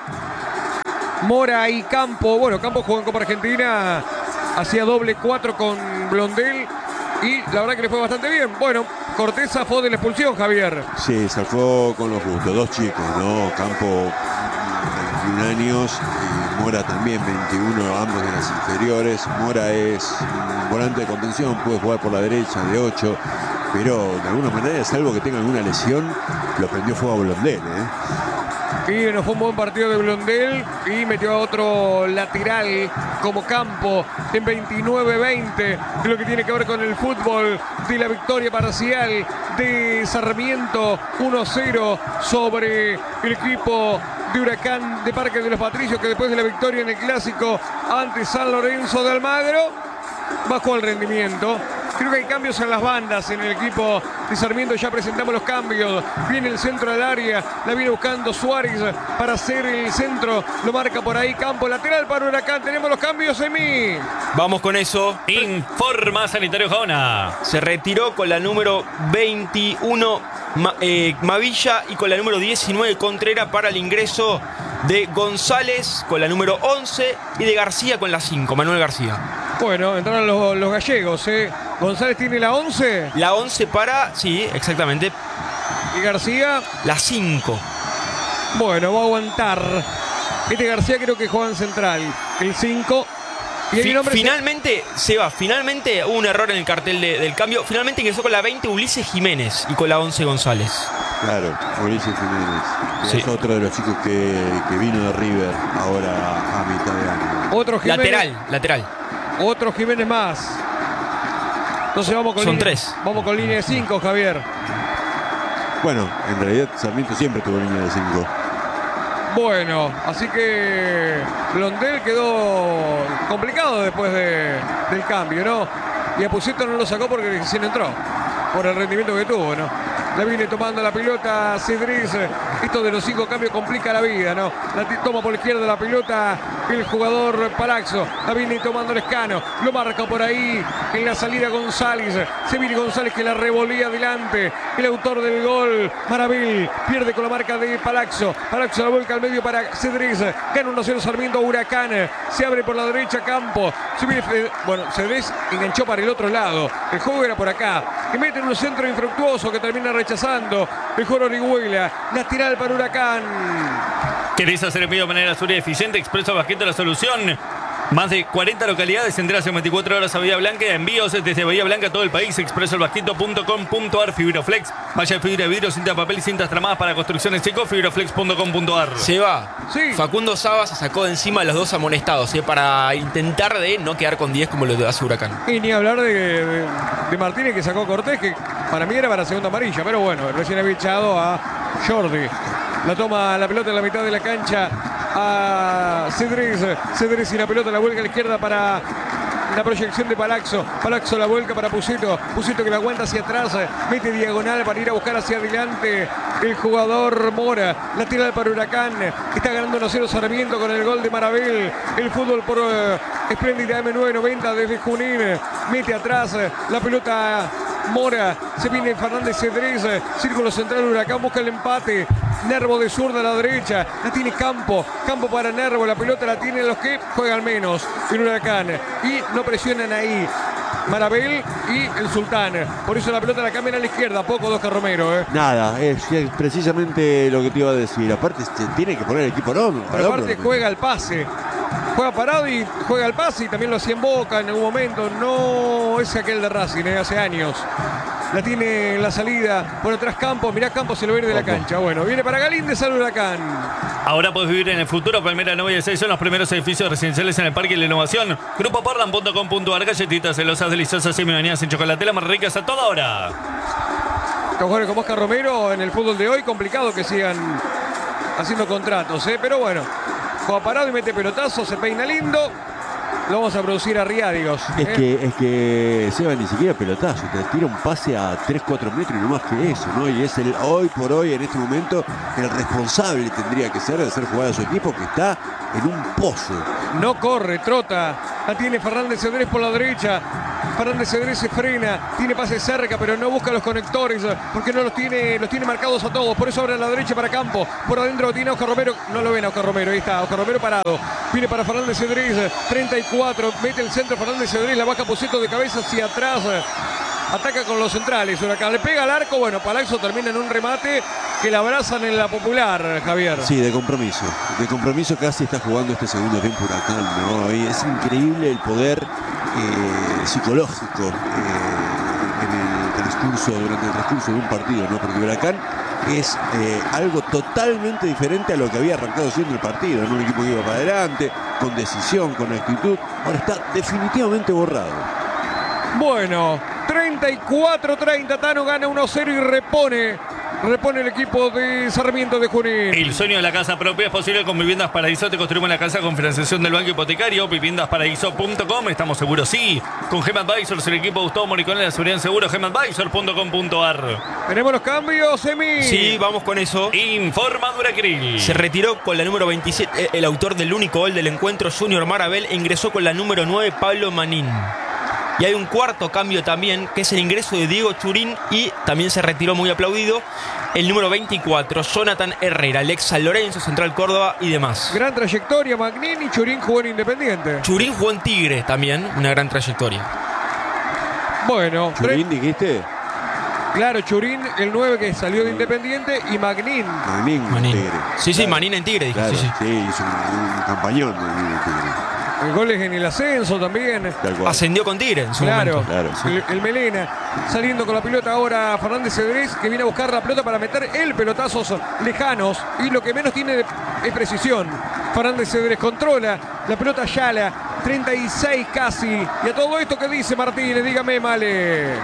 Mora y Campo. Bueno, Campo jugó en Copa Argentina. Hacía doble cuatro con Blondel. Y la verdad que le fue bastante bien. Bueno, Cortés zafó de la expulsión, Javier. Sí, zafó con los justos. Dos chicos, ¿no? Campo, veintiún años. Y Mora también, veintiuno, ambos de las inferiores. Mora es un volante de contención. Puede jugar por la derecha, de ocho. Pero de alguna manera, salvo que tenga alguna lesión, lo prendió fuego a Blondel, ¿eh? Y nos fue un buen partido de Blondel y metió a otro lateral como Campo en veintinueve veinte. De lo que tiene que ver con el fútbol, de la victoria parcial de Sarmiento uno cero sobre el equipo de Huracán de Parque de los Patricios, que después de la victoria en el clásico ante San Lorenzo de Almagro bajó el rendimiento. Creo que hay cambios en las bandas en el equipo de Sarmiento. Ya presentamos los cambios. Viene el centro del área. La viene buscando Suárez para hacer el centro. Lo marca por ahí Campo. Lateral para Huracán. Tenemos los cambios en mí. Vamos con eso. Informa Sanitario Jaona. Se retiró con la número veintiuno Ma, eh, Mavilla y con la número diecinueve Contreras para el ingreso de González con la número once y de García con la cinco, Manuel García. Bueno, entraron los, los gallegos, ¿eh? González tiene la once. La once para, sí, exactamente. Y García. La cinco. Bueno, va a aguantar. Este García creo que juega en central. El cinco. Y el Fi nombre finalmente, se... Seba, finalmente hubo un error en el cartel de, del cambio. Finalmente ingresó con la veinte Ulises Jiménez y con la once González. Claro, Ulises Jiménez. Sí. Es otro de los chicos que, que vino de River ahora a mitad de año. Otro Jiménez. Lateral, lateral. Otro Jiménez más. Entonces vamos con Son línea, tres. Vamos con línea de cinco, Javier. Bueno, en realidad Sarmiento siempre tuvo línea de cinco. Bueno, así que Blondel quedó complicado después de, del cambio, ¿no? Y a Pucito no lo sacó porque recién entró, por el rendimiento que tuvo, ¿no? La viene tomando la pelota Cedric. Esto de los cinco cambios complica la vida, ¿no? La toma por la izquierda la pelota el jugador Palaxo. La viene tomando Lescano. Lo marca por ahí en la salida González. Se viene González que la revolía adelante. El autor del gol, Maravil, pierde con la marca de Palaxo. Palaxo la vuelca al medio para Cedric. Gana uno cero Sarmiento Huracán. Se abre por la derecha Campo. Se viene, bueno, Cedric enganchó para el otro lado. El juego era por acá. Que mete en un centro infructuoso que termina rechazando mejor Orihuela. Lateral para Huracán. ¿Querés hacer envío de manera segura y eficiente? Expreso Basquete la solución. Más de cuarenta localidades, entregas en veinticuatro horas a Bahía Blanca. Envíos desde Bahía Blanca a todo el país. expreso el basquito punto com punto ar. Fibroflex. Valla de fibra de vidrio, cinta de papel y cintas tramadas para construcciones chicos. Fibroflex punto com punto ar. Se va. Sí. Facundo Saba se sacó de encima a los dos amonestados, ¿eh? Para intentar de no quedar con diez como lo hace Huracán. Y ni hablar de, de, de Martínez que sacó Cortés, que para mí era para segunda amarilla. Pero bueno, recién había echado a Jordi. La toma la pelota en la mitad de la cancha a Cedric. Cedric y la pelota la vuelca a la izquierda para la proyección de Palaxo. Palaxo la vuelca para Pucito. Pucito que la aguanta hacia atrás. Mete diagonal para ir a buscar hacia adelante el jugador Mora. Lateral para Huracán. Está ganando uno cero Sarmiento con el gol de Maravil. El fútbol por uh, Espléndida M nueve noventa desde Junín. Mete atrás la pelota Mora, se viene Fernández Cedrés, círculo central Huracán, busca el empate. Nervo de zurda a la derecha, la tiene Campo, Campo para Nervo, la pelota la tienen los que juegan menos en Huracán y no presionan ahí. Marabel y el Sultán. Por eso la pelota la cambian a la izquierda. Poco Oscar Romero. ¿eh? Nada, es, es precisamente lo que te iba a decir. Aparte, se tiene que poner el equipo no. Pero aparte juega el pase. Juega parado y juega el pase y también lo hacía en Boca en algún momento. No es aquel de Racing, ¿eh? Hace años. La tiene en la salida. Por atrás Campos. Mirá Campos, se lo viene de la cancha. Bueno, viene para Galíndez al Huracán. Ahora podés vivir en el futuro. Palmera noventa y seis son los primeros edificios residenciales en el Parque de la Innovación. Grupo Portland punto com punto ar. Galletitas celosas, deliciosas y bañadas en chocolate, las más ricas a toda hora. Estos jugadores como Oscar Romero en el fútbol de hoy, complicado que sigan haciendo contratos, ¿eh? Pero bueno, juega parado y mete pelotazo, se peina lindo. Lo vamos a producir a Riadios. Es ¿eh? que, es que Seba ni siquiera pelotazo, te tira un pase a tres cuatro metros y no más que eso, ¿no? Y es el hoy por hoy, en este momento, el responsable tendría que ser de hacer jugar a su equipo que está en un pozo. No corre, trota. La tiene Fernández Cedrés por la derecha. Fernández Cedrés se frena, tiene pase cerca, pero no busca los conectores porque no los tiene, los tiene marcados a todos. Por eso abre a la derecha para Campo. Por adentro tiene a Oscar Romero. No lo ven a Oscar Romero, ahí está, Oscar Romero parado. Viene para Fernández Cedrés, treinta y cuatro, mete el centro Fernández Cedrés, la baja Poseto de cabeza hacia atrás. Ataca con los centrales, Huracán le pega al arco. Bueno, Palazzo termina en un remate que la abrazan en la Popular, Javier. Sí, de compromiso. De compromiso casi está jugando este segundo tiempo Huracán, ¿no? Y es increíble el poder eh, psicológico eh, en el transcurso, durante el transcurso de un partido, ¿no? Porque Huracán es eh, algo totalmente diferente a lo que había arrancado siendo el partido, ¿no? Un equipo que iba para adelante, con decisión, con actitud. Ahora está definitivamente borrado. Bueno, treinta y cuatro treinta, Tano gana uno cero y repone. Repone el equipo de Sarmiento de Junín. El sueño de la casa propia es posible con Viviendas Paraíso. Te construimos la casa con financiación del banco hipotecario. Viviendas Paraíso punto com. Estamos seguros, sí. Con Gem Advisors, el equipo Gustavo Moricone de la seguridad en seguro. Gem Advisors punto com punto ar. Tenemos los cambios, Emi. Sí, vamos con eso. Informa Duracril. Se retiró con la número veintisiete el autor del único gol del encuentro, Junior Marabel, e ingresó con la número nueve, Pablo Manín. Y hay un cuarto cambio también, que es el ingreso de Diego Churín, y también se retiró muy aplaudido el número veinticuatro, Jonathan Herrera, el ex San Lorenzo, Central Córdoba y demás. Gran trayectoria, Magnín, y Churín jugó en Independiente. Churín jugó en Tigre también, una gran trayectoria. Bueno, ¿Churín dijiste? claro, Churín, el nueve que salió de Independiente, y Magnín. Magnín, Manín. Tigre. Sí, sí, Claro. Manín en Tigre, dije. Claro, Sí, sí. sí, hizo un, un campañón Magnín en Tigre. El gol es en el ascenso también. Tal cual. Ascendió con Tigre en su Claro, momento. Claro, sí. el, el Melena saliendo con la pelota ahora Fernández Cedrés, que viene a buscar la pelota para meter el pelotazos lejanos, y lo que menos tiene es precisión. Fernández Cedrés controla la pelota Ayala, treinta y seis casi. Y a todo esto, ¿qué dice Martínez? Dígame, Male.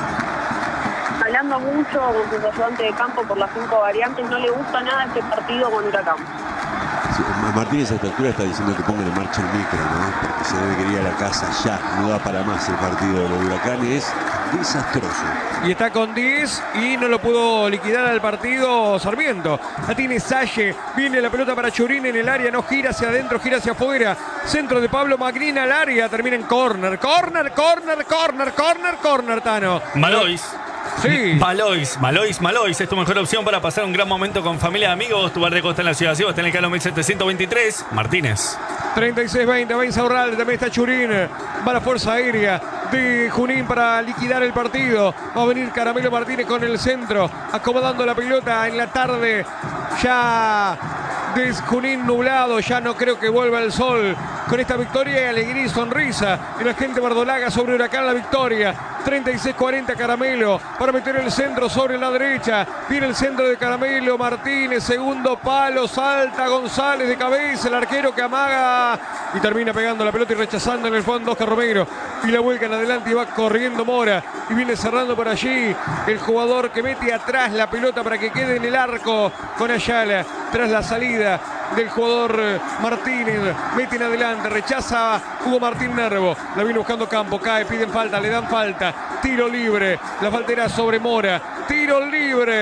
Hablando mucho con sus ayudantes de campo por las cinco variantes, no le gusta nada este partido con Huracán. Sí, Martínez a esta altura está diciendo que pongan en marcha el micro, ¿no? Porque se debe querer ir a la casa ya. No da para más el partido de los Huracanes. Es desastroso. Y está con diez y no lo pudo liquidar al partido Sarmiento. La tiene Salle, viene la pelota para Churín en el área, no gira hacia adentro, gira hacia afuera. Centro de Pablo Magnín al área, termina en córner, córner, córner, córner, córner, córner, Tano. Malois. Sí. Malois, Malois, Malois es tu mejor opción para pasar un gran momento con familia y amigos. Tu bar de costa en la ciudad, está en el Calo mil setecientos veintitrés. Martínez. treinta y seis veinte, va Insaurralde, también está Churín. Va la fuerza aérea de Junín para liquidar el partido. Va a venir Caramelo Martínez con el centro, acomodando la pelota en la tarde. Ya de Junín nublado, ya no creo que vuelva el sol. Con esta victoria y alegría y sonrisa en la gente Bardolaga sobre Huracán, la victoria. treinta y seis cuarenta Caramelo para meter el centro sobre la derecha. Viene el centro de Caramelo Martínez, segundo palo, salta González de cabeza, el arquero que amaga y termina pegando la pelota y rechazando en el fondo Oscar Romero. Y la vuelca en adelante y va corriendo Mora. Y viene cerrando por allí el jugador que mete atrás la pelota para que quede en el arco con Ayala. Tras la salida del jugador Martínez, mete en adelante, rechaza Hugo Martín Nervo. La viene buscando Campo, cae, piden falta, le dan falta. Tiro libre, la falta era sobre Mora. Tiro libre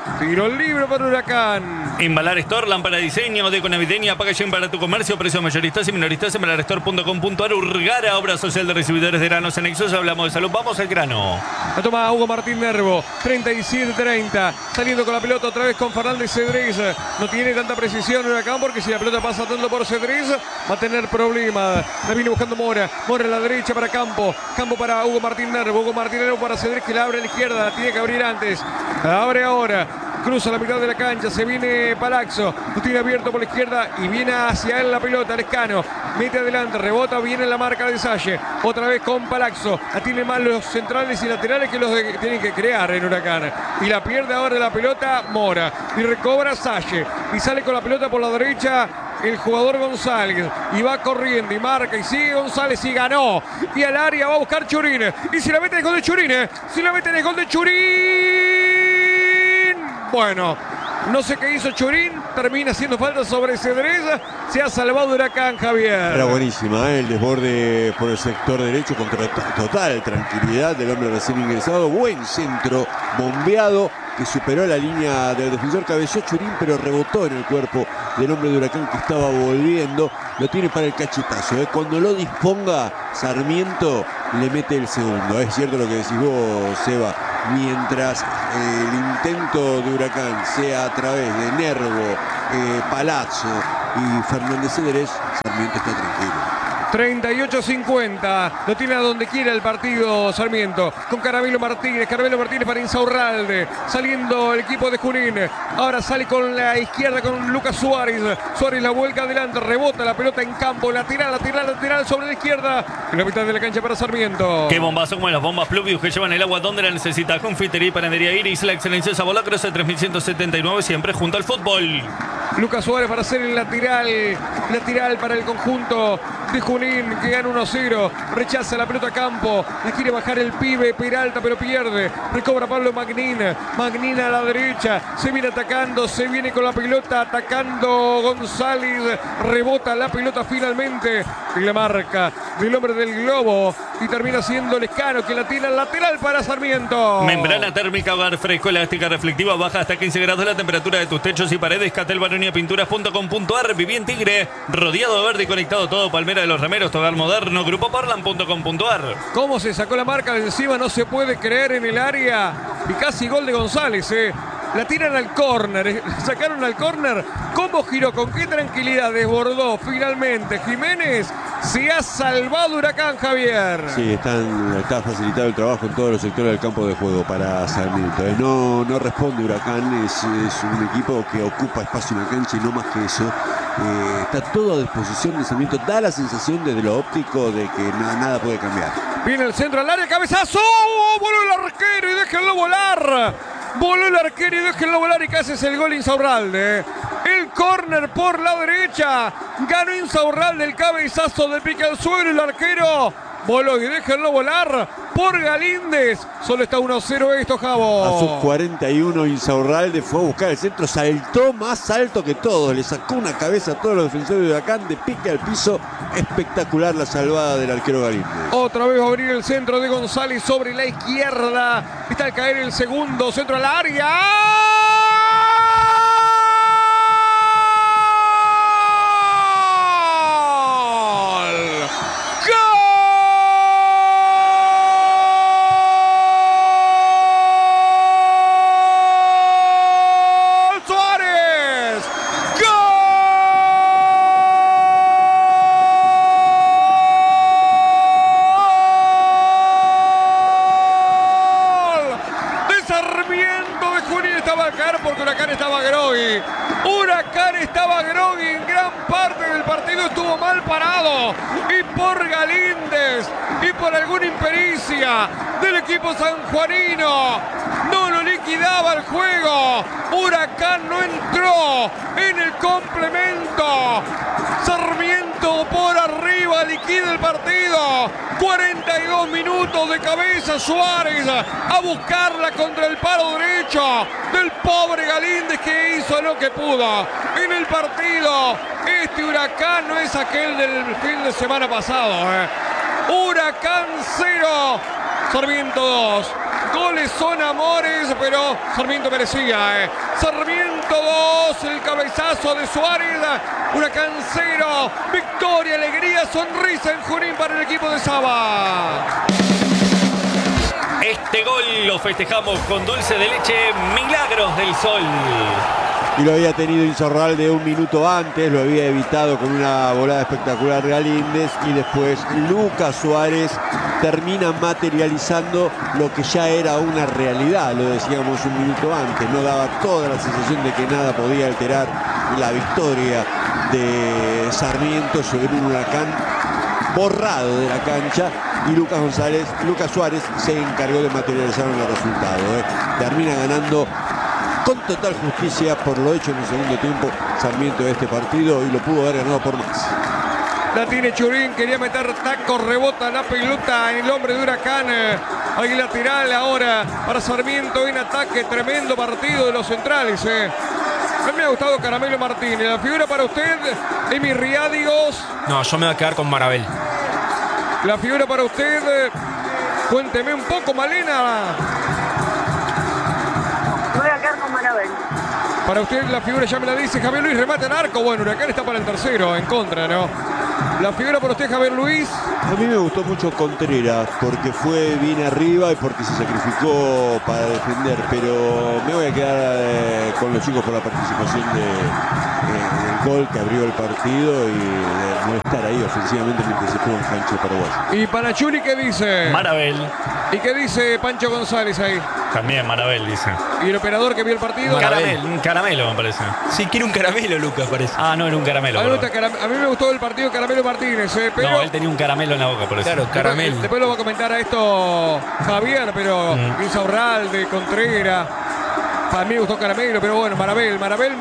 Tiro libre para Huracán. Embalar Store, lámpara de diseño, deco navideña, packaging para tu comercio, precios mayoristas y minoristas, embalar store punto com punto ar. Urgara, obra social de recibidores de granos anexos. Hablamos de salud, vamos al grano. La toma Hugo Martín Nervo, treinta y siete treinta, saliendo con la pelota otra vez con Fernández Cedrés. No tiene tanta precisión Huracán porque si la pelota pasa tanto por Cedrés va a tener problemas. La viene buscando Mora, Mora en la derecha para Campo, Campo para Hugo Martín Nervo, Hugo Martín Nervo para Cedrés que la abre a la izquierda, la tiene que abrir antes, la abre ahora. Cruza la mitad de la cancha, se viene Palazzo, lo tiene abierto por la izquierda y viene hacia él la pelota, Lescano, mete adelante, rebota, viene la marca de Salle, otra vez con Palazzo, la tiene mal los centrales y laterales que los de, tienen que crear en Huracán, y la pierde ahora la pelota Mora, y recobra Salle, y sale con la pelota por la derecha el jugador González, y va corriendo y marca y sigue González y ganó, y al área va a buscar Churín, y si la mete el gol de Churín, ¿eh? si la mete el gol de Churín. Bueno, no sé qué hizo Churín, termina haciendo falta sobre Cedrés, se ha salvado Huracán, Javier. Era buenísima, ¿eh? El desborde por el sector derecho con total tranquilidad del hombre recién ingresado, buen centro, bombeado, que superó la línea del defensor, cabeció Churín, pero rebotó en el cuerpo del hombre de Huracán que estaba volviendo, lo tiene para el cachetazo, ¿eh? Cuando lo disponga Sarmiento le mete el segundo, es cierto lo que decís vos, Seba. Mientras eh, el intento de Huracán sea a través de Nervo, eh, Palazzo y Fernández Cedrés, Sarmiento está tranquilo. treinta y ocho cincuenta, lo tiene a donde quiera el partido Sarmiento, con Caramelo Martínez, Caramelo Martínez para Insaurralde, saliendo el equipo de Junín, ahora sale con la izquierda con Lucas Suárez, Suárez la vuelca adelante, rebota la pelota en campo, lateral, lateral, lateral sobre la izquierda, en la mitad de la cancha para Sarmiento. Qué bombazo como las bombas Pluvius que llevan el agua donde la necesita. Confitería y panadería Iris, la excelencia Sabola, Croce tres mil ciento setenta y nueve, siempre junto al fútbol. Lucas Suárez para hacer el lateral, lateral para el conjunto de Junín que gana uno a cero, rechaza la pelota a campo, la quiere bajar el pibe Peralta pero pierde, recobra Pablo Magnin, Magnin a la derecha, se viene atacando, se viene con la pelota atacando González, rebota la pelota finalmente en la marca del hombre del globo y termina siendo Lescano que la tira al lateral para Sarmiento. Membrana térmica, hogar fresco, elástica, reflectiva, baja hasta quince grados la temperatura de tus techos y paredes. Catel Baronia Pinturas punto com punto ar. Viví en Tigre, rodeado de verde y conectado todo. Palmera de los Remeros, tu hogar moderno. Grupo Parlan punto com punto ar. ¿Cómo se sacó la marca de encima? No se puede creer en el área. Y casi gol de González, eh. La tiran al córner, eh. sacaron al córner. ¿Cómo giró? ¿Con qué tranquilidad desbordó finalmente Jiménez? Se ha salvado Huracán, Javier. Sí, están, está facilitado el trabajo en todos los sectores del campo de juego para Sarmiento. No, no responde Huracán, es, es un equipo que ocupa espacio en la cancha y no más que eso. Eh, está todo a disposición de Sarmiento. Da la sensación desde lo óptico de que nada, nada puede cambiar. Viene el centro al área, cabezazo. Voló el arquero y déjenlo volar. Voló el arquero y déjenlo volar y casi es el gol Insaurralde. El córner por la derecha. Ganó Insaurralde el cabezazo de pique al suelo. El arquero voló y déjenlo volar por Galíndez. Solo está uno a cero esto, Javo. A sus cuarenta y uno Insaurralde fue a buscar el centro. Saltó más alto que todos. Le sacó una cabeza a todos los defensores de Huracán. De pique al piso. Espectacular la salvada del arquero Galíndez. Otra vez va a abrir el centro de González sobre la izquierda. Está al caer el segundo. Centro al área. Huracán estaba groggy en gran parte del partido, estuvo mal parado y por Galíndez y por alguna impericia del equipo sanjuanino no lo liquidaba el juego. Huracán no entró en el complemento. Sarmiento por arriba liquida el partido. cuarenta y dos minutos de cabeza Suárez a buscarla contra el palo derecho del pobre Galíndez que hizo lo que pudo en el partido. Este Huracán no es aquel del fin de semana pasado, ¿eh? Huracán cero, Sarmiento dos. Goles son amores, pero Sarmiento merecía. Eh. Sarmiento dos, el cabezazo de Suárez. Huracán cero. Victoria, alegría, sonrisa en Junín para el equipo de Saba. Este gol lo festejamos con dulce de leche, Milagros del Sol. Y lo había tenido Insaurralde un minuto antes, lo había evitado con una volada espectacular de Galíndez y después Lucas Suárez termina materializando lo que ya era una realidad, lo decíamos un minuto antes, no daba toda la sensación de que nada podía alterar la victoria de Sarmiento sobre un Huracán borrado de la cancha, y Lucas González, Lucas Suárez se encargó de materializar el resultado. ¿eh? Termina ganando con total justicia por lo hecho en el segundo tiempo Sarmiento de este partido, y lo pudo haber ganado por más. La tiene Churín, quería meter taco, rebota la pelota en el hombre de Huracán. Ahí lateral ahora para Sarmiento en ataque, tremendo partido de los centrales. Eh. A mí me ha gustado Caramelo Martínez. La figura para usted, Emi Riadigos. No, yo me voy a quedar con Marabel. La figura para usted, cuénteme un poco, Malena. Me voy a quedar con Marabel. Para usted la figura ya me la dice Javier Luis, remata en arco. Bueno, Huracán está para el tercero, en contra, ¿no? La figura para usted, Javier Luis. A mí me gustó mucho Contreras porque fue bien arriba y porque se sacrificó para defender, pero me voy a quedar eh, con los chicos por la participación de, eh, del gol que abrió el partido y de molestar ahí ofensivamente mientras se jugó en cancha paraguayo. Y para Chuli, ¿qué dice? Marabel. ¿Y qué dice Pancho González ahí? También Marabel, dice. ¿Y el operador que vio el partido? Caramel, un caramelo, me parece. Sí, quiere un caramelo, Lucas, parece. Ah, no, era un caramelo. A mí, me perdón. gusta Caram- a mí me gustó el partido Caramelo Martínez, eh, pero... No, él tenía un caramelo en la boca, por eso. Claro, caramelo. Después, después lo va a comentar a esto Javier, pero Mm. Insaurralde, Contreras. Para mí me gustó Caramelo, pero bueno, Marabel, Marabel.